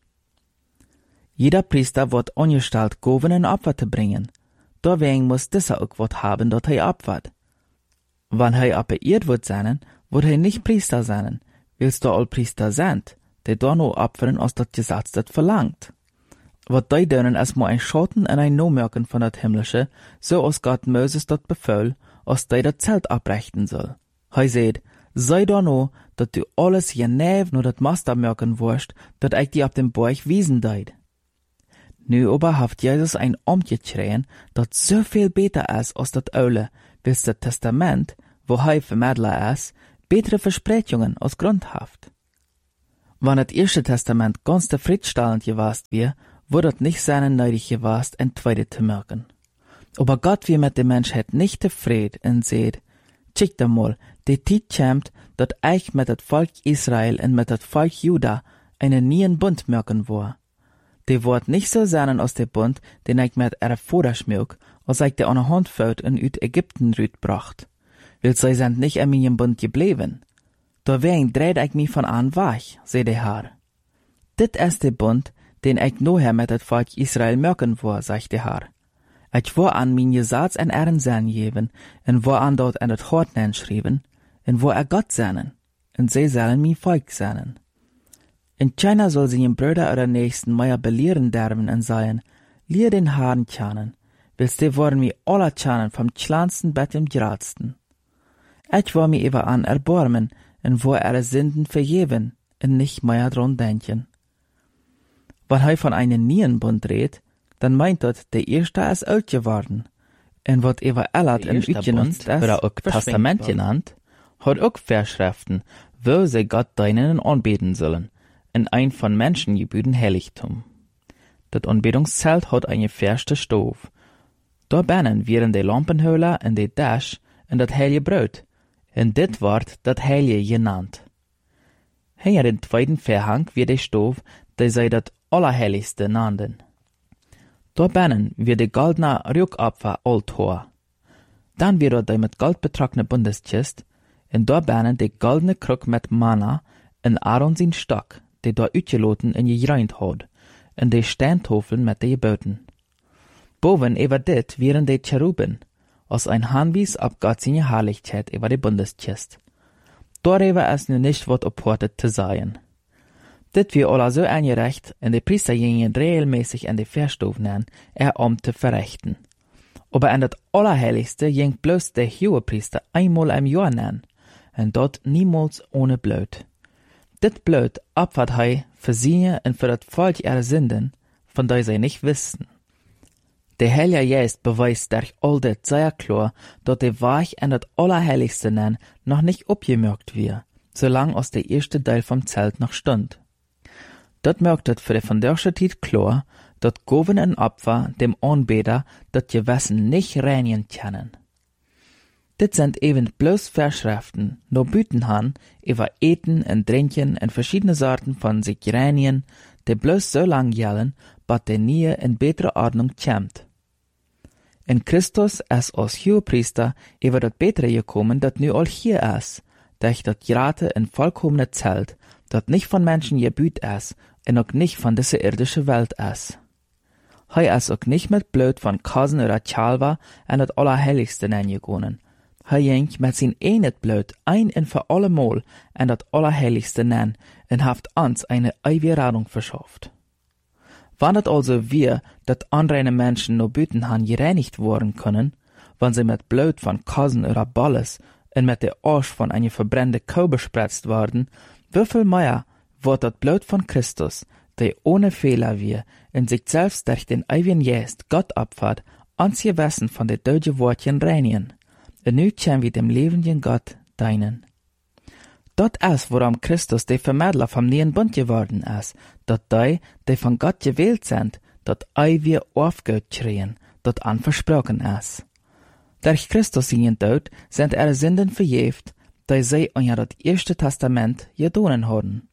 Jeder Priester wird angestellt, Gaben und Opfer zu bringen. Deswegen muss dieser auch was haben, das er opfert. Wenn er appelliert wird sein, wird er nicht Priester sein, weil's da all Priester sind, die da nur opfern, als das Gesetz das verlangt. Was die dürfen, ist mal ein Schatten und ein Nomerken von das Himmlische, so als Gott Moses das befahl, als die das Zelt abrichten soll. Er sagt, sei da nur, dass du alles genau nur das Mastermerken wirst, dat ich dir auf dem Berg wiesen deid. Nu aber haft Jesus ein omgeschreien, dat so viel beter is als dat oude, wils dat Testament, wo hij vermittler is, betere Versprechungen als Grund haft. Wann het Eerste Testament ganz zufriedenstellend gewast wie, wurde het nicht seinen nötig gewast, ein Zweite zu merken. Aber Gott wie mit der Menschheit nicht zufrieden und seht, schickt einmal, die Zeit kommt, dat ich mit het Volk Israel und mit het Volk Juda einen neuen Bund merken will. Die wird nicht so sein als der Bund, den ich mit ihrer Vater schmück, als ich der an der Hand fällt und uit Ägypten rütbracht. Weil sie sind nicht in meinem Bund geblieben. Deswegen dreht ich mich von an weg, sei der Herr. Dit ist der Bund, den ich nachher mit het Volk Israel merken will, sagt der Herr. Ich will an mein Gesetz en Ehren sein geben, und will an dort an het Hort schreiben, und will Gott sein, und sie sollen mein Volk sein. In China soll sie ihren Brüder oder Nächsten mehr belehren derben und sagen, lehr den Herrn kennen, willst die wollen wie alle kennen, vom kleinsten bis zum größten. Ich will mich über an erbarmen, und will ihre Sünden vergeben, und nicht mehr dran denken. Wenn er von einem neuen Bund redet, dann meint dat der erste ist alt geworden. Und wat über Ellert in uitgenutzt ist, oder auch Testament genannt, hat auch Verschriften, wo sie Gott deinen anbeten sollen, in ein von Menschen gebührten Heiligtum. Das Anbetungszelt hat eine feste Stof. Da binnen wären die Lampenhöhler und die Dash und das heilige Brot, und dit wird das Heilige genannt. Hinter den zweiten Verhang wird die Stof, die sie das Allerheiligste nannten. Da binnen wird die goldene Rückopfer Altar. Dann wird die mit Gold betragene Bundeskist, und da binnen die goldene Krug mit Manna und Aaron sein Stock, die da uitgeloten und gereint hat, und die Steintafeln mit den Geboten. Boven über dit wären die Cheruben, als ein Handwies ab Gott seine Herrlichkeit über die Bundeskist. Darüber ist nun nicht was opportet zu sein. Dit wir alle so eingerecht, und die Priester gingen regelmäßig in die Verstof nehmen, zu verrichten. Aber in das Allerheiligste ging bloß der Hohepriester einmal im Jahr nehmen, und dort niemals ohne Blut. Dit Blut opfert er für sie und für das Volk ihre Sünden, von der sie nicht wissen. Der Heilige Geist beweist durch all das sehr klar, dass der Weg in das Allerheiligste nennen noch nicht abgemerkt wird, solange aus der erste Teil vom Zelt noch stund. Dat merkt het für die von der Zeit klar, dat Goven und Opfer dem Anbeter dat Gewissen nicht reinigen können. Dit sind eben bloß Verschriften, no Büten han, über Eten und Trinken und verschiedene Sorten von sich reinigen, die bloß so lang gelten, bis die neue und bessere Ordnung kommt. In Christus ist als Hohepriester über das Bessere gekommen, dat nu all hier ist, durch das gerade und vollkommene Zelt, dat nicht von Menschen gebüht ist und auch nicht von dieser irdischen Welt ist. Er ist auch nicht mit Blut von Kasen oder Chalva in das Allerheiligste hineingegangen. Er ging mit sein eigenes Blut ein und für alle Mal in das Allerheiligste hinein und hat uns eine ewige Rettung verschafft. Wann es also wir, dat andere Menschen nur büten han gereinigt worden können, wenn sie mit Blut von Kasen oder Balles und mit der Arsch von einer verbrennten Kuh bespritzt worden, wieviel mehr wird das Blut von Christus, der ohne Fehler wir, in sich selbst durch den ewigen Geist Gott opfert, uns Gewissen von den deutschen Wortchen reinigen. Und nu können wir dem lebenden Gott dienen. Dort ist, worum Christus der Vermittler vom neuen Bund geworden ist, dort die von Gott gewählt sind, dort wir aufgeschrien, dort anversprochen ist. Durch Christus seinen Tod sind ihre Sünden verjährt, die sie unter das erste Testament getan haben.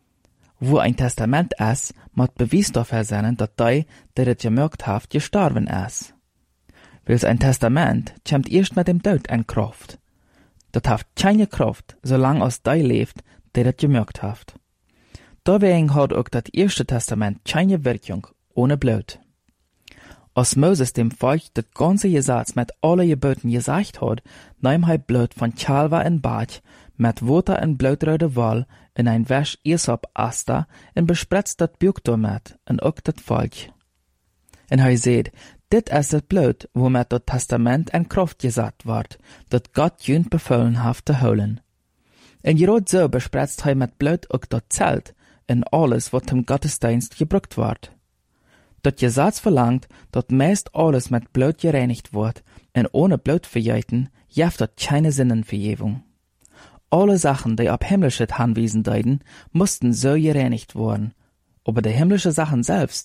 Wo ein Testament ist, muss Beweis dafür sein, dass die das gemerkt haben, gestorben ist. Weil ein Testament kommt erst mit dem Tod in Kraft. Das hat keine Kraft, solange es die lebt, die das gemerkt hat. Deswegen hat auch das erste Testament keine Wirkung ohne Blut. Als Moses dem Volk das ganze Gesetz mit allen Geboten gesagt hat, nahm er Blut von Chalva und Bach, mit Wasser und blutrode Woll in ein Wäsch Esop-Aster und bespritzt das Buch damit und auch das Volk. Und er sagt, dit ist das Blut, womit das Testament in Kraft gesetzt wird, dat Gott jünd befohlen hat zu holen. Und gerade so bespritzt er mit Blut auch das Zelt und alles, was zum Gottesdienst gebraucht wird. Das Gesetz verlangt, dat meist alles mit Blut gereinigt wird, und ohne Blutverjeiten jaft dat keine Sinnenverjewung. Alle Sachen, die ab himmlisches Hanwesen deuten, mussten so gereinigt werden, aber die himmlische Sachen selbst